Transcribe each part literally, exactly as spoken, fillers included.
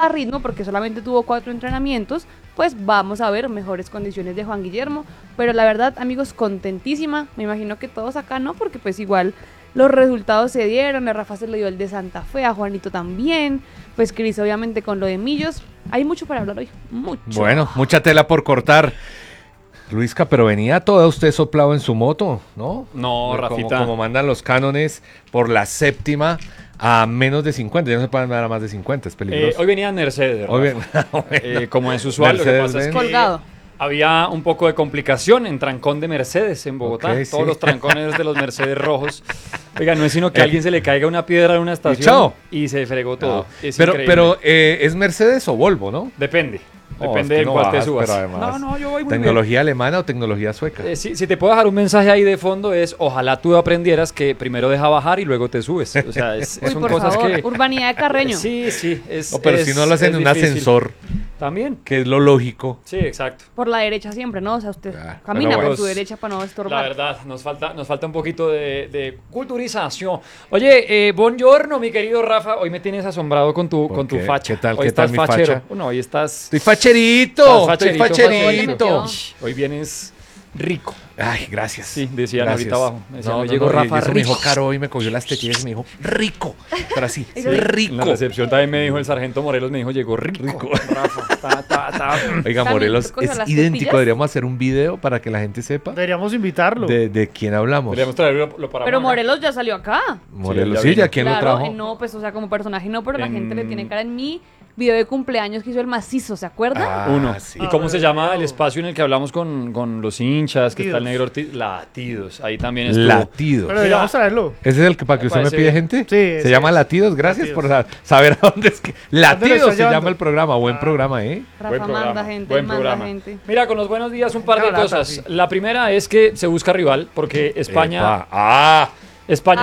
a ritmo porque solamente tuvo cuatro entrenamientos, pues vamos a ver mejores condiciones de Juan Guillermo. Pero la verdad, amigos, contentísima. Me imagino que todos acá no, porque pues igual los resultados se dieron. A Rafa se le dio el de Santa Fe, a Juanito también. Pues Cris, obviamente, con lo de Millos. Hay mucho para hablar hoy, mucho. Bueno, mucha tela por cortar. Luisca, pero venía todo usted soplado en su moto, ¿no? No, como, Rafita. Como mandan los cánones por la séptima a menos de cincuenta. Ya no se pueden dar a más de cincuenta, es peligroso. Eh, hoy venía en Mercedes, Hoy ven- Rafa. eh, como es usual, lo que Mercedes pasa es Benz. que Colgado. había un poco de complicación en trancón de Mercedes en Bogotá. Ok, Todos sí. los trancones de los Mercedes rojos. Oiga, no es sino que Eh. a alguien se le caiga una piedra en una estación chao. y se fregó todo. Es pero increíble. pero eh, ¿es Mercedes o Volvo, no? Depende. No, Depende es que del no cual te bajas, subas. pero además, No, no, yo voy muy bien. ¿tecnología alemana o tecnología sueca? Eh, si, si te puedo dejar un mensaje ahí de fondo es, ojalá tú aprendieras que primero deja bajar y luego te subes. O sea, es, Uy, son por cosas favor, que... urbanidad de Carreño. Sí, sí. Es, No, pero es- si no lo hacen es en un difícil. ascensor, También. que es lo lógico. Sí, exacto. Por la derecha siempre, ¿no? O sea, usted Ah, camina pero por bueno. su derecha para no La estorbar. verdad, nos falta, nos falta un poquito de, de culturización. Oye, eh, buongiorno, mi querido Rafa. Hoy me tienes asombrado con tu, ¿Por con tu qué? facha. ¿Qué tal? Hoy ¿Qué estás tal mi fachero. facha? Bueno, hoy estás... Estoy facherito, estás estoy facherito, facherito. facherito. Hoy vienes rico. Ay, gracias. Sí, decían Gracias. ahorita abajo. Decían, no, hoy no, llegó no, y- Rafa y eso me dijo rico. Caro hoy, me cogió las tetillas y me dijo, rico. Pero así, Sí. En la rico. recepción también me dijo el sargento Morelos, me dijo, llegó rico. Rico. Rafa, ta, ta, ta. Oiga, También Morelos, te cogió es las idéntico. tetillas. Deberíamos hacer un video para que la gente sepa Deberíamos invitarlo. de, de quién hablamos. Deberíamos traerlo lo para Pero Mona. Morelos ya salió acá. Morelos, Sí, sí, ya ya vino. quién lo Claro, trajo. eh, no, pues, o sea, como personaje no, pero la En- gente le tiene cara en mi video de cumpleaños que hizo el macizo, ¿se acuerdan? Ah, Uno. sí. ¿Y cómo Ah, se bueno. llama el espacio en el que hablamos con, con los hinchas? Que está el Latidos. negro Ortiz. Latidos. Ahí también estuvo. Latidos. Pero deberíamos traerlo. ¿Ese es el que para que usted me parece pide bien. gente? Sí, Se ese llama es. Latidos. Gracias Latidos. por sa- saber a dónde es que. Latidos estás se llama llevando? el programa. Buen Ah. programa, ¿eh? Rafa Buen manda programa, gente, buen manda programa. gente. Mira, con los buenos días un par de Una lata, cosas. sí. La primera es que se busca rival porque España... Epa. Ah. España...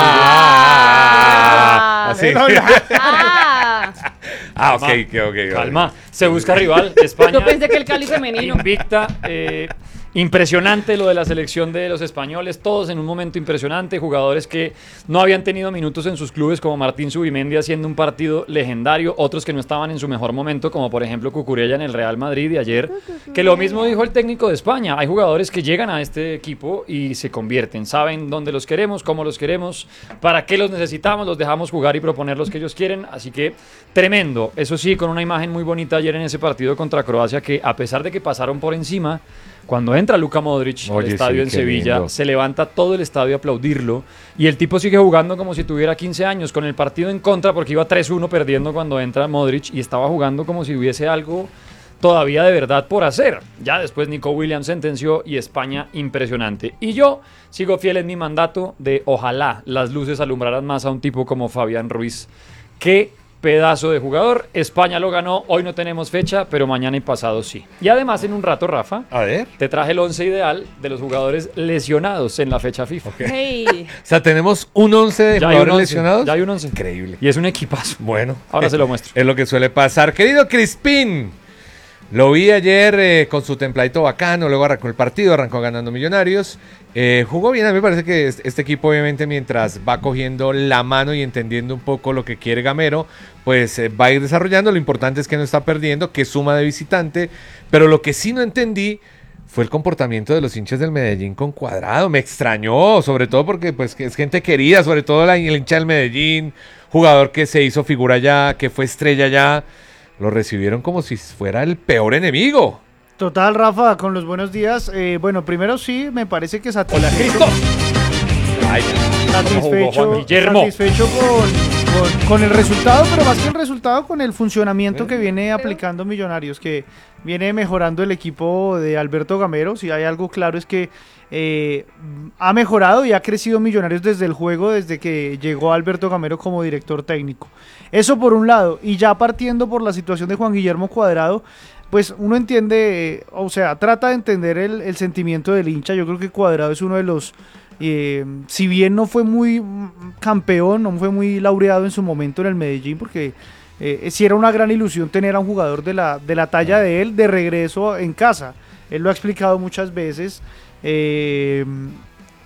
Ah. Así. No, ya. Ah, Ah, ok, Calma. ok, ok. Calma. Se busca rival. España... yo pensé que el Cali femenino. Invicta. eh, impresionante lo de la selección de los españoles, todos en un momento impresionante, jugadores que no habían tenido minutos en sus clubes como Martín Zubimendi haciendo un partido legendario, otros que no estaban en su mejor momento como por ejemplo Cucurella en el Real Madrid de ayer, que lo mismo dijo el técnico de España, hay jugadores que llegan a este equipo y se convierten, saben dónde los queremos, cómo los queremos, para qué los necesitamos, los dejamos jugar y proponer los que ellos quieren, así que tremendo, eso sí, con una imagen muy bonita ayer en ese partido contra Croacia que a pesar de que pasaron por encima, cuando entra Luka Modric al Oye, estadio sí, en qué Sevilla, lindo. se levanta todo el estadio a aplaudirlo y el tipo sigue jugando como si tuviera quince años, con el partido en contra porque iba tres uno perdiendo cuando entra Modric y estaba jugando como si hubiese algo todavía de verdad por hacer. Ya después Nico Williams sentenció y España impresionante. Y yo sigo fiel en mi mandato de ojalá las luces alumbraran más a un tipo como Fabián Ruiz. Qué pedazo de jugador. España lo ganó. Hoy no tenemos fecha, pero mañana y pasado sí. Y además en un rato, Rafa, A ver. te traje el once ideal de los jugadores lesionados en la fecha FIFA. Hey, O sea, tenemos un once de Ya hay un jugadores once, lesionados. ya hay un once. Increíble. Y es un equipazo. Bueno. Ahora se lo muestro. Es lo que suele pasar. Querido Crispín, lo vi ayer eh, con su templadito bacano, luego arrancó el partido, arrancó ganando Millonarios. Eh, jugó bien, a mí me parece que este, este equipo obviamente mientras va cogiendo la mano y entendiendo un poco lo que quiere Gamero, pues eh, va a ir desarrollando. Lo importante es que no está perdiendo, que suma de visitante, pero lo que sí no entendí fue el comportamiento de los hinchas del Medellín con Cuadrado. Me extrañó, sobre todo porque pues, que es gente querida, sobre todo la, el hincha del Medellín, jugador que se hizo figura ya, que fue estrella ya. Lo recibieron como si fuera el peor enemigo. Total, Rafa, con los buenos días. Eh, bueno, primero sí, me parece que Hola, satisfecho, Cristo. Ay, ¿cómo jugó satisfecho, Juan Guillermo? satisfecho con, con- con el resultado, pero más que el resultado, con el funcionamiento que viene aplicando Millonarios, que viene mejorando el equipo de Alberto Gamero. Si hay algo claro es que eh, ha mejorado y ha crecido Millonarios desde el juego, desde que llegó Alberto Gamero como director técnico. Eso por un lado, y ya partiendo por la situación de Juan Guillermo Cuadrado, pues uno entiende, eh, o sea, trata de entender el, el sentimiento del hincha. Yo creo que Cuadrado es uno de los, eh, si bien no fue muy mm, campeón, no fue muy laureado en su momento en el Medellín, porque eh, sí era una gran ilusión tener a un jugador de la, de la talla de él de regreso en casa. Él lo ha explicado muchas veces. Eh,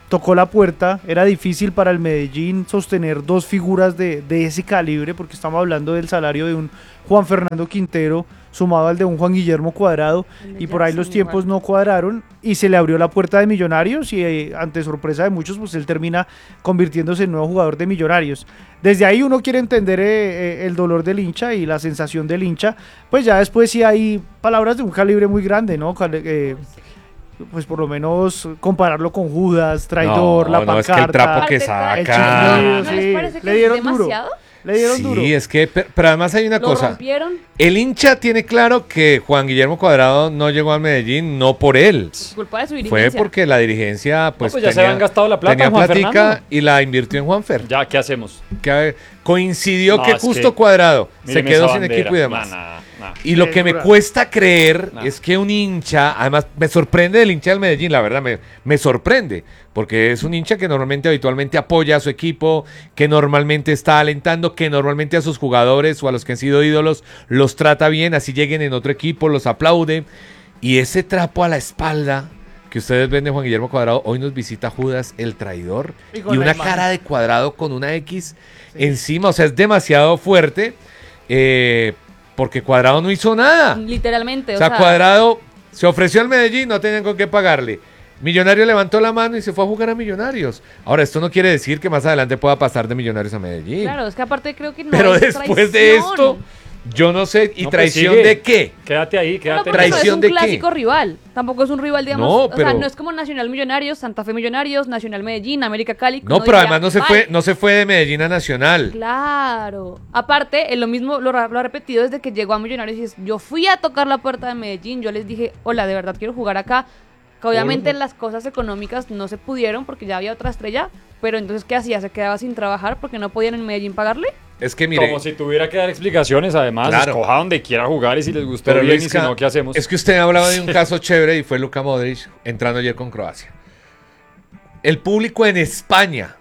tocó la puerta, era difícil para el Medellín sostener dos figuras de, de ese calibre, porque estamos hablando del salario de un Juan Fernando Quintero sumado al de un Juan Guillermo Cuadrado, y por ahí los tiempos no cuadraron y se le abrió la puerta de Millonarios y eh, ante sorpresa de muchos pues él termina convirtiéndose en nuevo jugador de Millonarios. Desde ahí uno quiere entender eh, eh, el dolor del hincha y la sensación del hincha, pues ya después sí hay palabras de un calibre muy grande, ¿no? Eh, pues por lo menos compararlo con Judas, traidor, no, la no, pancarta, es que el trapo que el saca. chismillo, ¿No les sí, parece que le es dieron duro. demasiado? Le dieron Sí, duro. es que, pero, pero además hay una ¿Lo cosa. rompieron? El hincha tiene claro que Juan Guillermo Cuadrado no llegó al Medellín, no por él. Culpa de su Fue dirigencia. porque la dirigencia pues, No, pues ya se tenía, habían gastado la plata tenía en Juan platica Fernando. y la invirtió en Juanfer. Ya, ¿qué hacemos? Que, a ver, coincidió No, que es justo que- Cuadrado se Míreme quedó esa sin bandera. equipo y demás. Nah, nah, nah. Y lo Sí, que me dura. cuesta creer No. es que un hincha, además me sorprende el hincha del Medellín, la verdad, me, me sorprende, porque es un hincha que normalmente, habitualmente apoya a su equipo, que normalmente está alentando, que normalmente a sus jugadores o a los que han sido ídolos los trata bien, así lleguen en otro equipo, los aplaude. Y ese trapo a la espalda que ustedes ven de Juan Guillermo Cuadrado, hoy nos visita Judas, el traidor, Y y, con la una imagen. cara de Cuadrado con una X encima, o sea, es demasiado fuerte. Eh, porque Cuadrado no hizo nada. Literalmente, O o sea, sea, Cuadrado se ofreció al Medellín, no tenían con qué pagarle. Millonario levantó la mano y se fue a jugar a Millonarios. Ahora, esto no quiere decir que más adelante pueda pasar de Millonarios a Medellín. claro, es que aparte creo que no Pero es después de traición. esto, yo no sé. ¿Y No, pues traición sigue. de qué? Quédate ahí, No, quédate porque ahí. no es ¿Traición un de qué? clásico rival. Tampoco es un rival, digamos. No, O sea, pero- no es como Nacional Millonarios, Santa Fe Millonarios, Nacional Medellín, América Cali. que No, uno pero diría, además no se "Bye". fue, no se fue de Medellín a Nacional. Claro. Aparte, en lo mismo lo, ra- lo ha repetido desde que llegó a Millonarios. Y es, yo fui a tocar la puerta de Medellín. Yo les dije, hola, de verdad quiero jugar acá. Que obviamente las cosas económicas no se pudieron porque ya había otra estrella. Pero entonces, ¿qué hacía? ¿Se quedaba sin trabajar porque no podían en Medellín pagarle? Es que mire, Como si tuviera que dar explicaciones, además, Claro. escoja donde quiera jugar y si les gustó pero bien Luisca, y si no, ¿qué hacemos? es que usted hablaba de un caso chévere y fue Luka Modric entrando ayer con Croacia. El público en España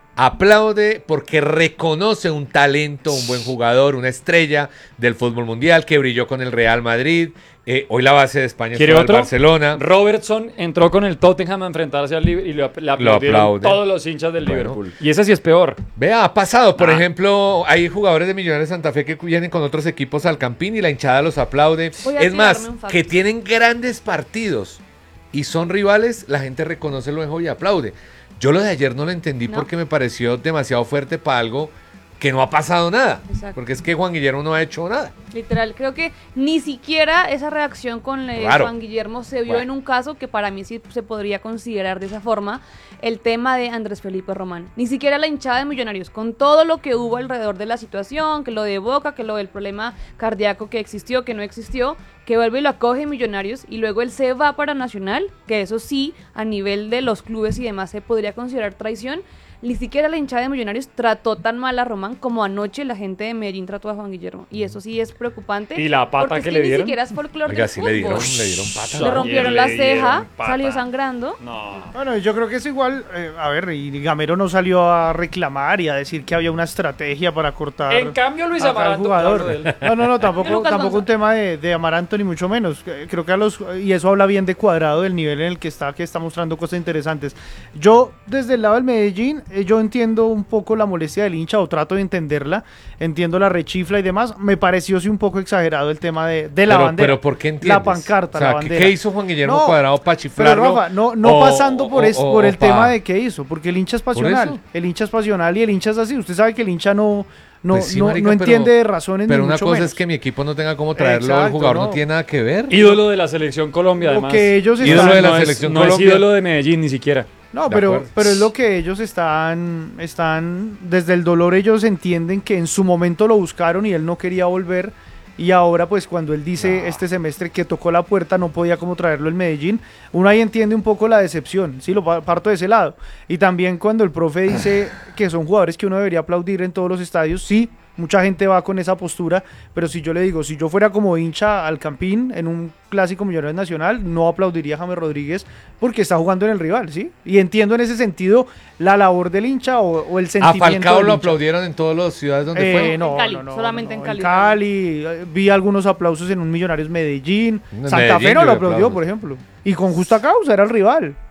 aplaude porque reconoce un talento, un buen jugador, una estrella del fútbol mundial que brilló con el Real Madrid. Eh, hoy la base de España ¿Quiere es el otro? Barcelona. Robertson entró con el Tottenham a enfrentarse al Liverpool y lo, le aplaudieron aplauden. todos los hinchas del Bueno. Liverpool. Y ese sí es peor. Vea, ha pasado. Por Ah. ejemplo, hay jugadores de Millonarios de Santa Fe que vienen con otros equipos al Campín y la hinchada los aplaude. Voy a Es más, tirarme un fact. que tienen grandes partidos y son rivales, la gente reconoce lo mejor y aplaude. Yo lo de ayer no lo entendí No. porque me pareció demasiado fuerte para algo que no ha pasado nada. Exacto. Porque es que Juan Guillermo no ha hecho nada. Literal, creo que ni siquiera esa reacción con eh, Claro. Juan Guillermo se vio Bueno. en un caso que para mí sí se podría considerar de esa forma, el tema de Andrés Felipe Román. Ni siquiera la hinchada de Millonarios, con todo lo que hubo alrededor de la situación, que lo de Boca, que lo del problema cardíaco que existió, que no existió, que vuelve y lo acoge Millonarios y luego él se va para Nacional, que eso sí, a nivel de los clubes y demás se podría considerar traición. Ni siquiera la hinchada de Millonarios trató tan mal a Román como anoche la gente de Medellín trató a Juan Guillermo. Y eso sí es preocupante. ¿Y la pata porque es que le Ni dieron? siquiera es folclore Oiga, del sí le dieron, fútbol. le dieron pata. Le Ayer rompieron le la dieron ceja, pata. salió sangrando. No. Bueno, yo creo que es igual, eh, a ver, y Gamero no salió a reclamar y a decir que había una estrategia para cortar En cambio, Luis acá al Amaranto, jugador. hablo de él. No, no, no, tampoco, Lucas tampoco Gonza. un tema de, de Amaranto ni mucho menos. Eh, Creo que a los, y eso habla bien de Cuadrado, del nivel en el que está, que está mostrando cosas interesantes. Yo, desde el lado del Medellín, eh, yo entiendo un poco la molestia del hincha, o trato de entenderla, entiendo la rechifla y demás. Me pareció sí un poco exagerado el tema de, de la pero, bandera. pero ¿por qué entiendes? La pancarta, O sea, la ¿qué- bandera. ¿qué hizo Juan Guillermo No, Cuadrado para Pero chiflarlo? Rafa, no, no O- pasando por, o- es, o- por el o pa- tema de qué hizo, porque el hincha es pasional, eso. el hincha es pasional y el hincha es así. Usted sabe que el hincha no, no, Pues sí, no, marica, no pero- entiende de razones Pero ni una mucho cosa menos. es que mi equipo no tenga cómo traerlo, el Exacto, jugador no. no. tiene nada que ver. Ídolo de la selección Colombia, Lo además. que ellos Ídolo están- de la no es- selección no Colombia. es ídolo de Medellín ni siquiera. No, De pero, acuerdo. pero es lo que ellos están, están, desde el dolor ellos entienden que en su momento lo buscaron y él no quería volver. Y ahora, pues, cuando él dice No. este semestre que tocó la puerta, no podía como traerlo el Medellín, uno ahí entiende un poco la decepción, sí, lo pa- parto de ese lado. Y también cuando el profe dice que son jugadores que uno debería aplaudir en todos los estadios, sí, mucha gente va con esa postura, pero si yo le digo, si yo fuera como hincha al Campín en un clásico Millonarios Nacional, no aplaudiría a James Rodríguez porque está jugando en el rival, ¿sí? Y entiendo en ese sentido la labor del hincha o, o el A sentimiento Falcao del lo hincha. aplaudieron en todas las ciudades donde Eh, fue. no, En Cali, no, no, solamente no, en Cali. En Cali, eh, vi algunos aplausos en un Millonarios Medellín. En Santa Medellín Fe no yo lo vi aplaudió, aplausos. por ejemplo. Y con justa causa, era el rival.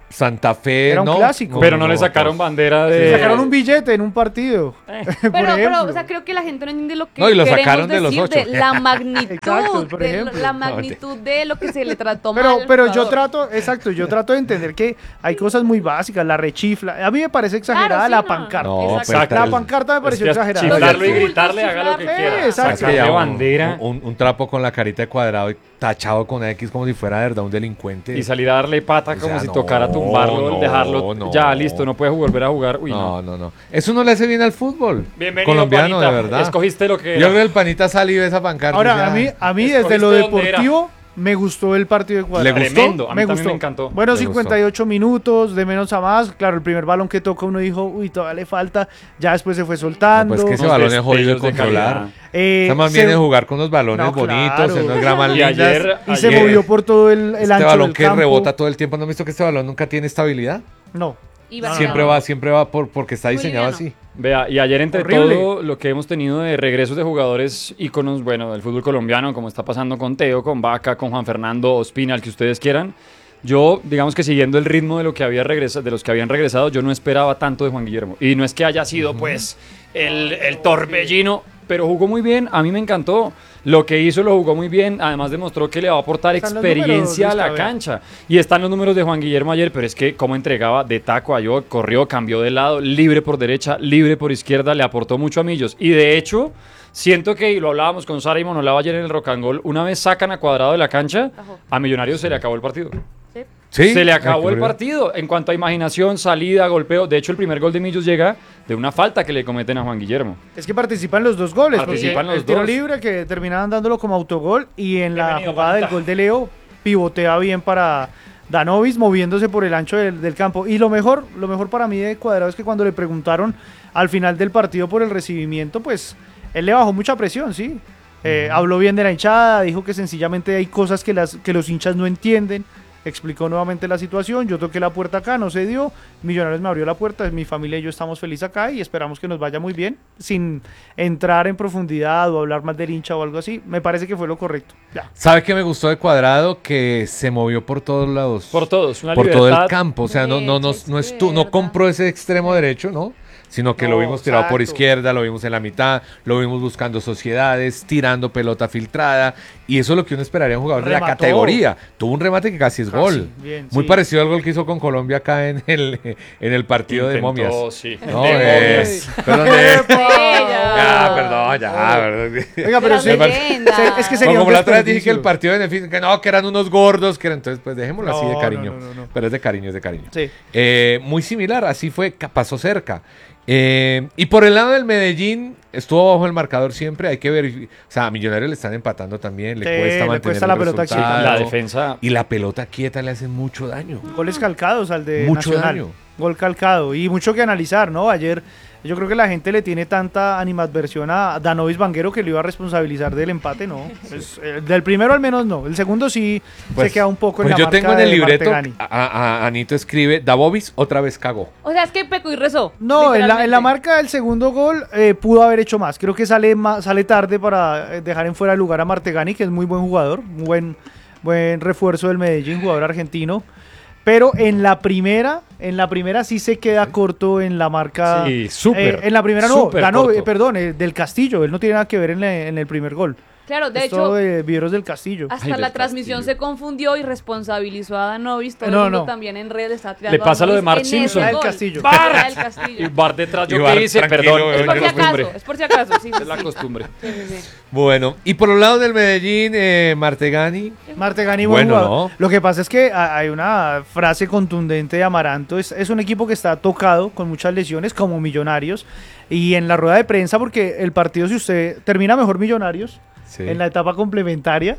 Santa Fe, Era un no. clásico. Pero no, le sacaron bandera de... Sacaron un billete en un partido. Eh. por Pero, pero, ejemplo. o sea, creo que la gente no entiende lo que No, y lo queremos sacaron de los decir ocho. de la magnitud, Exacto, por de ejemplo. la magnitud de lo que se le trató mal Pero, al pero yo jugador. trato, exacto, yo trato de entender que hay cosas muy básicas, la rechifla. A mí me parece exagerada Claro, sí, la no. pancarta. No, Exacto. pero- La pancarta me pareció Es que exagerada. chiflarlo y Los gritarle, insultos, haga lo que chiflarle. quiera. Exacto. Es que ya Sacarle un, bandera. un- un trapo con la carita de cuadrado y tachado con X como si fuera de verdad un delincuente. Y salir a darle pata O como sea, si no, tocara tumbarlo, no, dejarlo. no. Ya, listo, no puede volver a jugar. Uy, no. No, no, no. Eso no le hace bien al fútbol. Bienvenido, colombiano, panita. de verdad. Escogiste lo que Yo creo era. que el panita salió de esa pancarta. y Ahora, ya. a mí, a mí Escogiste desde lo dónde era. deportivo me gustó el partido de cuadrado. ¿Le gustó? Tremendo. A mí también me encantó. Bueno, Me gustó. cincuenta y ocho minutos, de menos a más. Claro, el primer balón que toca uno dijo, uy, todavía le falta. Ya después se fue soltando. No, pues que ese Unos balón es jodido de destellos de controlar. calidad. Eh, Esa más se- viene a jugar con unos balones No, bonitos, claro. en unas gramas Y lindas. ayer- y se ayer- movió por todo el, el este ancho balón del que campo. rebota todo el tiempo. ¿No han visto que este balón nunca tiene estabilidad? No. Y No, no, siempre no. va, siempre va por, porque está Muy diseñado liviano. así. Vea, y ayer entre Horrible. todo lo que hemos tenido de regresos de jugadores íconos, bueno, del fútbol colombiano, como está pasando con Teo, con Vaca, con Juan Fernando Ospina, el que ustedes quieran, yo, digamos que siguiendo el ritmo de lo que había regresa- de los que habían regresado, yo no esperaba tanto de Juan Guillermo. Y no es que haya sido, pues, el, el torbellino, pero jugó muy bien, a mí me encantó. Lo que hizo lo jugó muy bien, además demostró que le va a aportar Están los experiencia números, a la Luis, a ver. cancha. Y están los números de Juan Guillermo ayer, pero es que cómo entregaba de taco a yo, corrió, cambió de lado, libre por derecha, libre por izquierda, le aportó mucho a Millos. Y de hecho, siento que, y lo hablábamos con Sara y Monolava ayer en el Rock and Roll, una vez sacan a Cuadrado de la cancha, Ajá. a Millonarios se le acabó el partido. Sí. ¿Sí? Se le Ay, acabó qué el curioso. partido en cuanto a imaginación, salida, golpeo. De hecho, el primer gol de Millos llega de una falta que le cometen a Juan Guillermo. Es que participan los dos goles. Participan porque los el tiro dos. libre que terminaban dándolo como autogol y en la Bienvenido, jugada del Panita. gol de Leo pivotea bien para Danovis moviéndose por el ancho del, del campo. Y lo mejor, lo mejor para mí de Cuadrado es que cuando le preguntaron al final del partido por el recibimiento, pues él le bajó mucha presión, ¿sí? Eh, habló bien de la hinchada, dijo que sencillamente hay cosas que, las, que los hinchas no entienden. Explicó nuevamente la situación, yo toqué la puerta acá, no se dio, Millonarios me abrió la puerta, mi familia y yo estamos felices acá y esperamos que nos vaya muy bien, sin entrar en profundidad o hablar más del hincha o algo así, me parece que fue lo correcto. Ya. ¿Sabe qué me gustó de Cuadrado? Que se movió por todos lados. Por todos, una por libertad. todo el campo. O sea, no, no, no, no, estu- no compró ese extremo derecho, ¿no? Sino que No, lo vimos tirado por exacto. izquierda, lo vimos en la mitad, lo vimos buscando sociedades, tirando pelota filtrada. Y eso es lo que uno esperaría de un jugador de la Remató. categoría. Tuvo un remate que casi es Casi, gol. bien, Muy sí. parecido al gol que hizo con Colombia acá en el, en el partido de Intentó, momias. sí. No, De eh, momias. perdón, de- ya. Ya, perdón, ya, perdón. Oiga, pero Las sí, leyendas. se- es que No, sería un como la otra vez dije que el desperdicio. partido de beneficio, que no, que eran unos gordos, que eran, entonces pues dejémoslo así de No, cariño. no, no, no, no. Pero es de cariño, es de cariño. Sí. Eh, muy similar, así fue, ca- pasó cerca. Eh, y por el lado del Medellín, estuvo bajo el marcador siempre, hay que ver, o sea, a Millonarios le están empatando también, le Sí, cuesta le mantener cuesta el la pelota quieta. resultado. La defensa. Y la pelota quieta le hace mucho daño. Goles calcados al de Mucho Nacional. daño. Gol calcado. Y mucho que analizar, ¿no? Ayer yo creo que la gente le tiene tanta animadversión a Danovis Vanguero que lo iba a responsabilizar del empate, ¿no? Es- eh, del primero al menos no. El segundo sí se queda un poco en pues la yo marca tengo en el de libreto, Martegani. a, a- Anito escribe, Dabobis otra vez cagó. O sea, es que pecó y rezó. No, en la, en la literalmente. marca del segundo gol eh, pudo haber hecho más. Creo que sale, ma- sale tarde para eh, dejar en fuera de lugar a Martegani, que es muy buen jugador, un buen, buen refuerzo del Medellín, jugador argentino. Pero en la primera, en la primera sí se queda corto en la marca. Sí, súper, Eh, en la primera no, súper Dano- corto. eh, perdón, eh, del Castillo. Él no tiene nada que ver en, la- en el primer gol. Claro, de Es hecho, todo de Vieros del Castillo. hasta Ay, la del transmisión Castillo. se confundió y responsabilizó a Danovis. Todo No, el mundo no. también en redes está tirando Le pasa a lo de Danovis Mark en ese Simpson. La del gol. Castillo. La del Y Castillo. Bar detrás, Y yo Bar qué hice, tranquilo, perdón, eh, es Es la por si costumbre. acaso, es por si acaso, sí, sí, Es la sí. costumbre. Sí, sí, sí. Bueno, y por el lado del Medellín, eh, Martegani, Martegani, buen Bueno, jugador. no. Lo que pasa es que a- hay una frase contundente de Amaranto. Es, es un equipo que está tocado con muchas lesiones, como Millonarios. Y en la rueda de prensa, porque el partido, si usted termina mejor Millonarios, sí. en la etapa complementaria,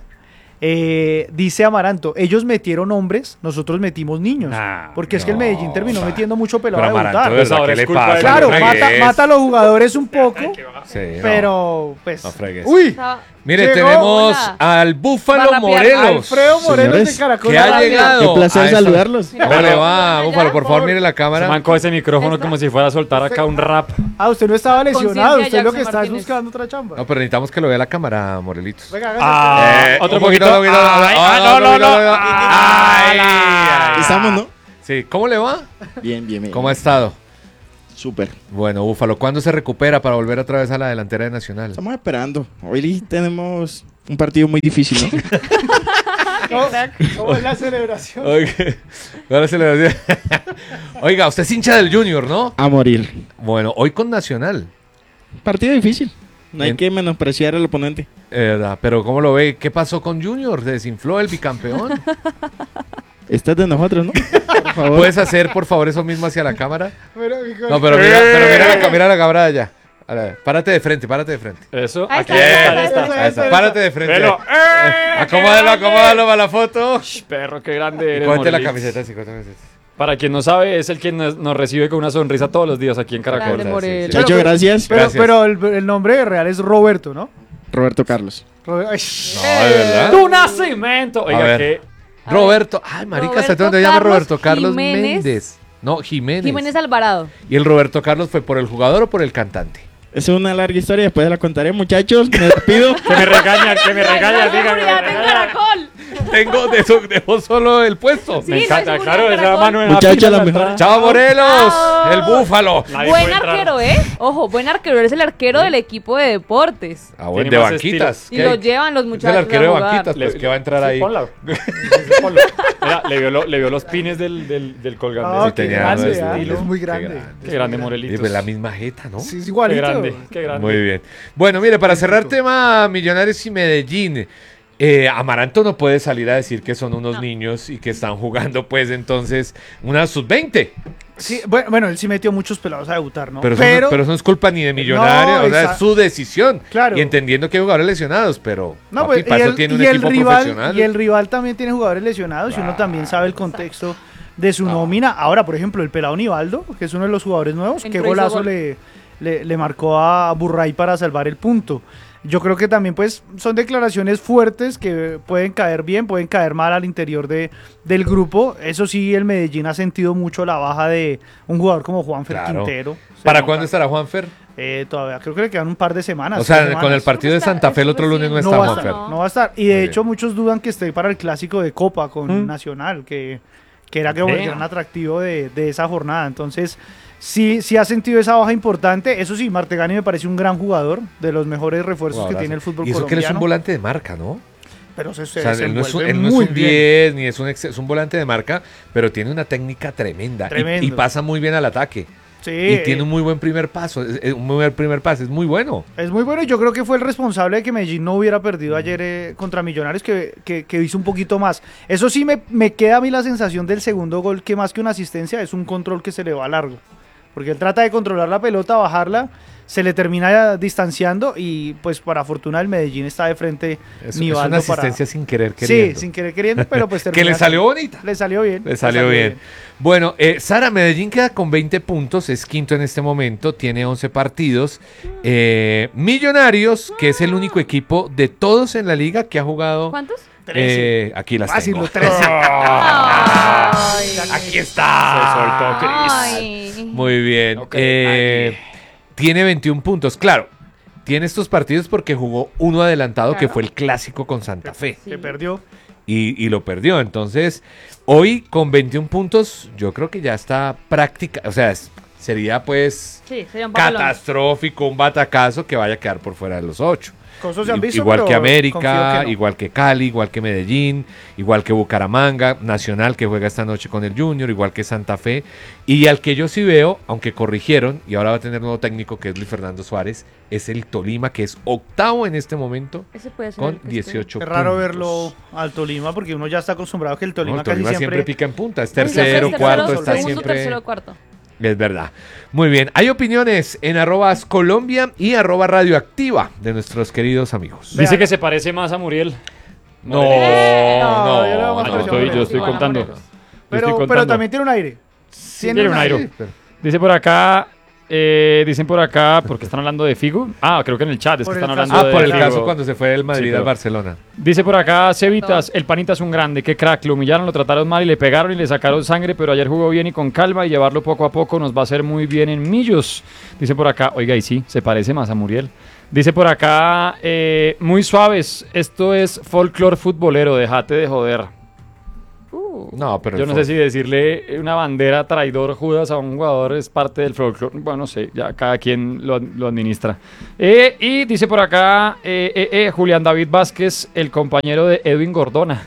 eh, dice Amaranto, ellos metieron hombres, nosotros metimos niños. Nah, porque es que el no, Medellín terminó pa. metiendo mucho pelado Pero de Amaranto, debutar. de Pues verdad, ahora ¿qué es le culpa pasa? de- Claro, No mata, fregues. mata a los jugadores un poco, Sí, no. pero pues... No fregues. ¡Uy! Estaba- Mire, Llegó, tenemos hola. al Búfalo Va a rapear. Morelos. Alfredo Morelos Señores, de Caracol que ha Radio. llegado. Qué placer a esta- saludarlos. ¿Cómo le va, Allá, Búfalo? Por favor, mire la Se cámara. mancó ese micrófono como si fuera a soltar acá un rap. Ah, usted no estaba lesionado, Conciencia, usted lo que Jackson está es Martínez. buscando otra chamba. No, pero necesitamos que lo vea la cámara, Morelitos. Venga, hágase. Ah, Eh, otro un poquito. poquito, un poquito. Ay, Ah, ah, no, no, un poquito, no. un poquito. Ah, Ay, ay, ay. Estamos, ¿no? Sí, ¿cómo le va? Bien, bien, bien. ¿Cómo ha estado? Súper. Bueno, Búfalo, ¿cuándo se recupera para volver otra vez a la delantera de Nacional? Estamos esperando. Hoy tenemos un partido muy difícil, ¿no? ¿Cómo, cómo es la celebración? Oiga, ahora se le decía. Oiga, usted es hincha del Junior, ¿no? A morir. Bueno, hoy con Nacional. Partido difícil. No hay Bien. que menospreciar al oponente. Eh, verdad, pero ¿cómo lo ve? ¿Qué pasó con Junior? ¿Se desinfló el bicampeón? Este es de nosotros, ¿no? Por favor. ¿Puedes hacer, por favor, eso mismo hacia la cámara? Pero, mi No, pero mira, pero mira, la, mira la cámara de allá. A ver, párate de frente, párate de frente. Eso, Ahí aquí está, ahí está, está, ahí está. ahí está. Ahí está, párate de frente. Velo. ¡Eh! Acomódalo, acomódalo para la foto. Sh, Perro, qué grande eres, Cuente la Morelito. camiseta, sí, cuéntame. Para quien no sabe, es el quien nos, nos recibe con una sonrisa todos los días aquí en Caracol. Grande Morel. sí, Chacho, Pero- gracias. Pero, Gracias. pero el, el nombre real es Roberto, ¿no? Roberto Carlos. Robe- Ay, No, de verdad. ¡Tu nacimiento! A Oiga, ver. que Roberto, ay, marica, Roberto ¿hasta dónde llama Carlos Roberto Carlos Jiménez. Méndez? No, Jiménez. Jiménez Alvarado. ¿Y el Roberto Carlos fue por el jugador o por el cantante? Es una larga historia, después la contaré, muchachos. Me despido. que me regañan, que me regañan, diga que me seguridad en regañan. Caracol. Tengo, de eso, dejó solo el puesto. Sí, Me no encanta, hay seguridad claro, en esa Caracol. mano en la Muchacha, fila la de mejor. entrada. ¡Chao, Morelos! Chao. El Búfalo. Nadie Buen puede entrar. arquero, ¿eh? Ojo, buen arquero. Eres el arquero del equipo de deportes. Ah, bueno, Tiene de más banquitas. Y ¿Qué lo hay? llevan los Es muchachos el arquero de a jugar. banquitas, pues, que va a entrar Sí, ahí. ponla. Sí, ponlo. Mira, le vio, lo- le vio los pines del, del, del colgante. Ah, Sí, qué tenía grande, más ah, estilo. es muy Qué grande. grande. Qué grande, Sí, Morelitos. pues la misma jeta, ¿no? Sí, es Qué igualito. grande, qué grande. Muy bien. Bueno, mire, para cerrar tema Millonarios y Medellín, eh, Amaranto no puede salir a decir que son unos No. niños y que están jugando, pues, entonces, una sub veinte. Sí, bueno, bueno, él sí metió muchos pelados a debutar, ¿no? Pero, eso no, pero eso no es culpa ni de Millonarios, No, o sea, esa- es su decisión. Claro. Y entendiendo que hay jugadores lesionados, pero No, papi, pues, para y eso el, tiene un y el equipo rival, profesional. y el rival también tiene jugadores lesionados y uno también sabe el contexto de su nómina. Ahora, por ejemplo, el pelado Nivaldo, que es uno de los jugadores nuevos, Entró qué y hizo golazo gol. le, le, le marcó a Burray para salvar el punto. Yo creo que también pues son declaraciones fuertes que pueden caer bien, pueden caer mal al interior de, del grupo. Eso sí, el Medellín ha sentido mucho la baja de un jugador como Juanfer Claro. Quintero. Se ¿Para nota. cuándo estará Juanfer? Eh, todavía creo que le quedan un par de semanas. O sea, tres con el semanas. partido de Está- Santa Fe el es otro lunes no recién. está no va, a Juanfer. estar, no va a estar. Y de Muy hecho bien. muchos dudan que esté para el clásico de Copa con ¿Mm? Nacional, que, que era como el Vea. gran atractivo de, de esa jornada. Entonces, sí, sí ha sentido esa baja importante. Eso sí, Martegani me parece un gran jugador, de los mejores refuerzos que Jugadorazo. tiene el fútbol Y eso que él es un colombiano. volante de marca, ¿no? Pero se, se O sea, él no es un, desenvuelve él no es muy un bien. diez, ni es un, ex- es un volante de marca, pero tiene una técnica tremenda. Y- Tremendo. Y, pasa muy bien al ataque. Sí, Y tiene eh, un muy buen primer paso. es- es un muy buen primer paso. Es muy bueno. Es muy bueno y yo creo que fue el responsable de que Medellín no hubiera perdido ayer eh, contra Millonarios, que, que- que hizo un poquito más. Eso sí, me, me queda a mí la sensación del segundo gol, que más que una asistencia es un control que se le va largo. Porque él trata de controlar la pelota, bajarla, se le termina distanciando y pues para fortuna el Medellín está de frente Es, es Nivaldo una para- asistencia sin querer queriendo. Sí, sin querer queriendo, pero pues Que termina- le salió bonita. Le salió bien. Le salió bien. Bueno, eh, Sara, Medellín queda con veinte puntos, es quinto en este momento, tiene once partidos. Eh, Millonarios, que es el único equipo de todos en la liga que ha jugado. ¿Cuántos? eh, aquí las Fácil, tengo. los trece. Ay. Aquí está. Se soltó Cris. Ay. Muy bien. Ok, Eh, tiene veintiún puntos. Claro, tiene estos partidos porque jugó uno adelantado que Claro. fue el clásico con Santa Fe. Que perdió. Y, y lo perdió. Entonces, hoy con veintiún puntos, yo creo que ya está práctica. O sea, es- sería pues Sí, sería un papelón. catastrófico, un batacazo que vaya a quedar por fuera de los ocho. Cosas se han I- visto, igual pero que confío América, que no. igual que Cali, igual que Medellín, igual que Bucaramanga, Nacional que juega esta noche con el Junior, igual que Santa Fe. Y al que yo sí veo, aunque corrigieron, y ahora va a tener nuevo técnico que es Luis Fernando Suárez, es el Tolima, que es octavo en este momento Ese puede ser con el que esté. dieciocho Es raro puntos. verlo al Tolima porque uno ya está acostumbrado a que el No, Tolima, el Tolima casi siempre... siempre... pica en punta, es Sí, siempre tercero, es cuarto, tercero, está segundo, siempre... tercero, cuarto. Es verdad. Muy bien. Hay opiniones en arroba Colombia y arroba radioactiva de nuestros queridos amigos. Dice que se parece más a Muriel. No, No, yo le hago no, más Ah, yo no. presión. estoy, yo estoy Igual a contando. Morelos. Yo estoy Pero, pero contando. también tiene un aire. Tiene un aire. Sí, pero- Dice por acá, eh, dicen por acá, porque están hablando de Figo. Ah, creo que en el chat es Por que el están caso- hablando Ah, de por el Figo. caso cuando se fue del Madrid Sí, al pero- Barcelona. Dice por acá, Cevitas, el panita es un grande, qué crack, lo humillaron, lo trataron mal y le pegaron y le sacaron sangre, pero ayer jugó bien y con calma y llevarlo poco a poco nos va a hacer muy bien en Millos. Dice por acá, oiga, y sí, se parece más a Muriel. Dice por acá, eh, muy suaves, esto es folclore futbolero, déjate de joder. Uh. Oh. No, pero Yo el no fol- sé si decirle una bandera traidor Judas a un jugador es parte del folclore. Bueno, no sé, ya cada quien lo, lo administra. Eh, y dice por acá eh, eh, eh, Julián David Vázquez, el compañero de Edwin Gordona.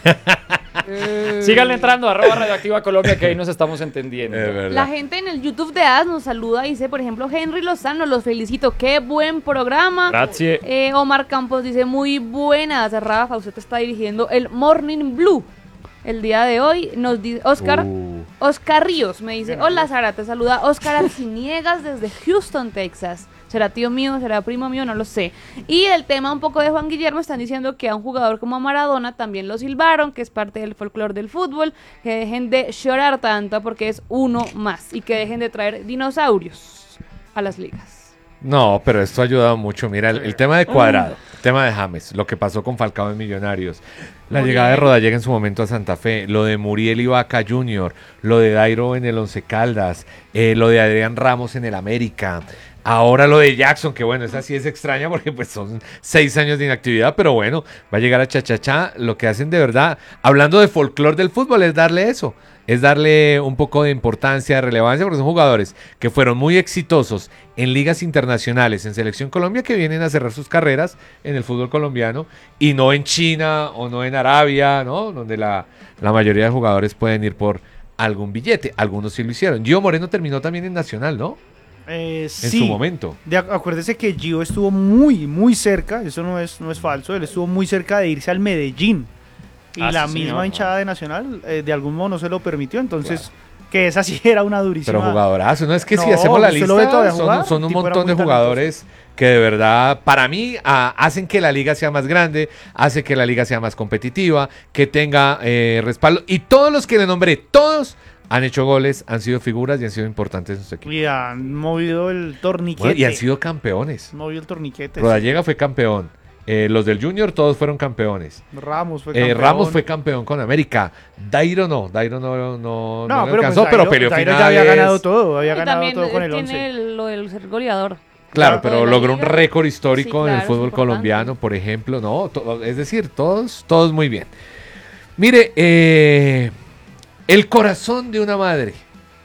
Síganle entrando, arroba Radioactiva Colombia, que ahí nos estamos entendiendo. Es verdad. La gente en el YouTube de A D nos saluda, dice, por ejemplo, Henry Lozano, los felicito, qué buen programa. Gracias. Eh, Omar Campos dice, muy buena, Rafa Fausto está dirigiendo el Morning Blue el día de hoy. Nos dice Oscar, Uh. Oscar Ríos me dice, hola Sara, te saluda Oscar Arciniegas desde Houston, Texas. ¿Será tío mío? ¿Será primo mío? No lo sé. Y el tema un poco de Juan Guillermo, están diciendo que a un jugador como Maradona también lo silbaron, que es parte del folclore del fútbol, que dejen de llorar tanto porque es uno más y que dejen de traer dinosaurios a las ligas. No, pero esto ha ayudado mucho. Mira, el, el tema de Cuadrado, el tema de James, lo que pasó con Falcao en Millonarios, la Muriel. llegada de Rodallega en su momento a Santa Fe, lo de Muriel y Vaca junior, lo de Dairo en el Once Caldas, eh, lo de Adrián Ramos en el América. Ahora lo de Jackson, que bueno, esa sí es extraña porque pues son seis años de inactividad, pero bueno, va a llegar a Chachachá. Lo que hacen de verdad, hablando de folclore del fútbol, es darle eso, es darle un poco de importancia, de relevancia, porque son jugadores que fueron muy exitosos en ligas internacionales, en Selección Colombia, que vienen a cerrar sus carreras en el fútbol colombiano y no en China o no en Arabia, ¿no? Donde la, la mayoría de jugadores pueden ir por algún billete. Algunos sí lo hicieron. Gio Moreno terminó también en Nacional, ¿no? Eh, En sí. su momento. De, acuérdese que Gio estuvo muy, muy cerca, eso no es, no es falso, él estuvo muy cerca de irse al Medellín. Y Ah, la sí, misma señor. hinchada de Nacional, eh, de algún modo no se lo permitió, entonces, que esa sí era una durísima. Pero jugadorazo, ¿no? Es que si No, hacemos la ¿usted lista, lo ve todavía son, jugar? son un El tipo era montón de muy jugadores que de verdad, para mí, ah, hacen que la liga sea más grande, hace que la liga sea más competitiva, que tenga eh, respaldo. Y todos los que le nombré, todos han hecho goles, han sido figuras y han sido importantes en su equipo. Y han movido el torniquete. Bueno, y han sido campeones. Movido el torniquete. Rodallega fue campeón. Eh, los del Junior todos fueron campeones. sí. Ramos fue Eh, campeón. Ramos fue campeón con América. Dairo no, Dairo no, no, no, No, le pero alcanzó, pues pero Dairo- peleó Dairo finales. ya había ganado todo, había Y ganado también todo con eh, el tiene once. el- lo del ser goleador. Claro, Tanto pero de la logró un liga. récord histórico Sí, en el claro, fútbol es importante. colombiano, por ejemplo. No, to- es decir, todos, todos muy bien. Mire, eh, el corazón de una madre,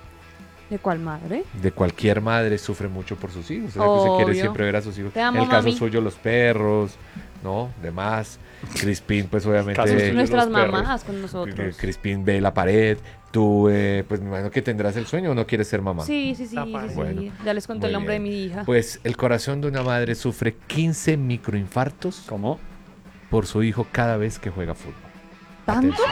¿De cuál madre? de cualquier madre, sufre mucho por sus hijos. Es lo que se quiere Obvio. siempre ver a sus hijos. Te amo, en el caso mami. suyo, los perros, ¿no? Demás. Crispín, pues Caso obviamente. suyo, Nuestras los perros. mamás con nosotros. Crispín ve la pared. Tú, eh, pues me imagino que tendrás el sueño o no quieres ser mamá. Sí, sí, sí, La sí, pared. sí. Bueno, Ya les conté muy el nombre bien. de mi hija. Pues el corazón de una madre sufre quince microinfartos ¿Cómo? por su hijo cada vez que juega fútbol. ¿Tanto? Atención.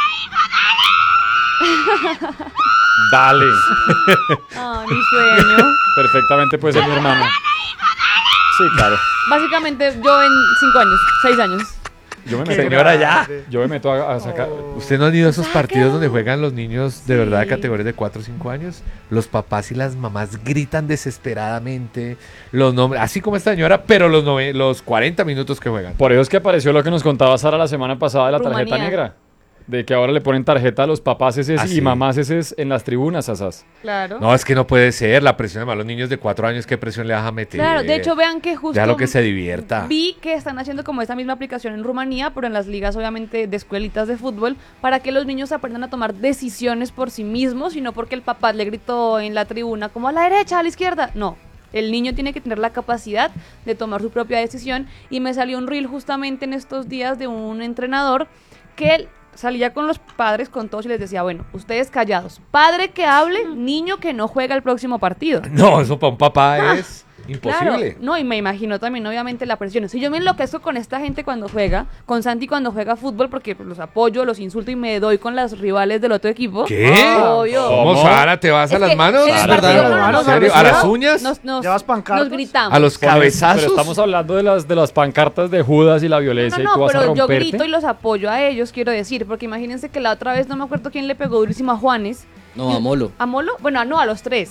Dale. Ah, mi sueño. Perfectamente puede ser mi hermano. Sí, claro. Básicamente yo en cinco años, seis años. Yo me Qué meto, Señora, ya. grande. yo me meto a, a sacar. Oh. ¿Usted no ha ido a esos partidos donde juegan los niños de Sí. verdad de categorías de cuatro o cinco años? Los papás y las mamás gritan desesperadamente los nombres, así como esta señora, pero los, nove- los cuarenta minutos que juegan. Por eso es que apareció lo que nos contaba Sara la semana pasada de la tarjeta Rumanía. negra. De que ahora le ponen tarjeta a los papás ese Ah, y sí. mamás ese en las tribunas, asas. Claro. No, es que no puede ser la presión, además los niños de cuatro años, ¿qué presión le vas a meter? Claro, de hecho vean que justo Ya lo que se divierta. vi que están haciendo como esta misma aplicación en Rumanía, pero en las ligas obviamente de escuelitas de fútbol, para que los niños aprendan a tomar decisiones por sí mismos, y no porque el papá le gritó en la tribuna como a la derecha, a la izquierda. No, el niño tiene que tener la capacidad de tomar su propia decisión, y me salió un reel justamente en estos días de un entrenador que él salía con los padres, con todos, y les decía, bueno, ustedes callados, padre que hable, niño que no juega el próximo partido. No, eso para un papá Ah, es imposible. Claro, no, y me imagino también, obviamente, la presión. Si yo me enloquezco con esta gente cuando juega, con Santi cuando juega fútbol, porque pues, los apoyo, los insulto y me doy con las rivales del otro equipo. ¿Qué? Obvio. ¿Cómo, ¿Cómo? Sara? ¿Te vas a Es las que manos? en el Ah, partido ¿verdad? con ¿A los las ¿A las agresión, uñas? Nos, nos, ¿Llevas pancartas? nos gritamos. ¿A los cabezazos? Pero estamos hablando de las, de las pancartas de Judas y la violencia No, y tú no, vas a pero yo romperte. grito y los apoyo a ellos, quiero decir, porque imagínense que la otra vez no me acuerdo quién le pegó durísimo a Juanes. No, a Molo. ¿A Molo? Bueno, no, a los tres.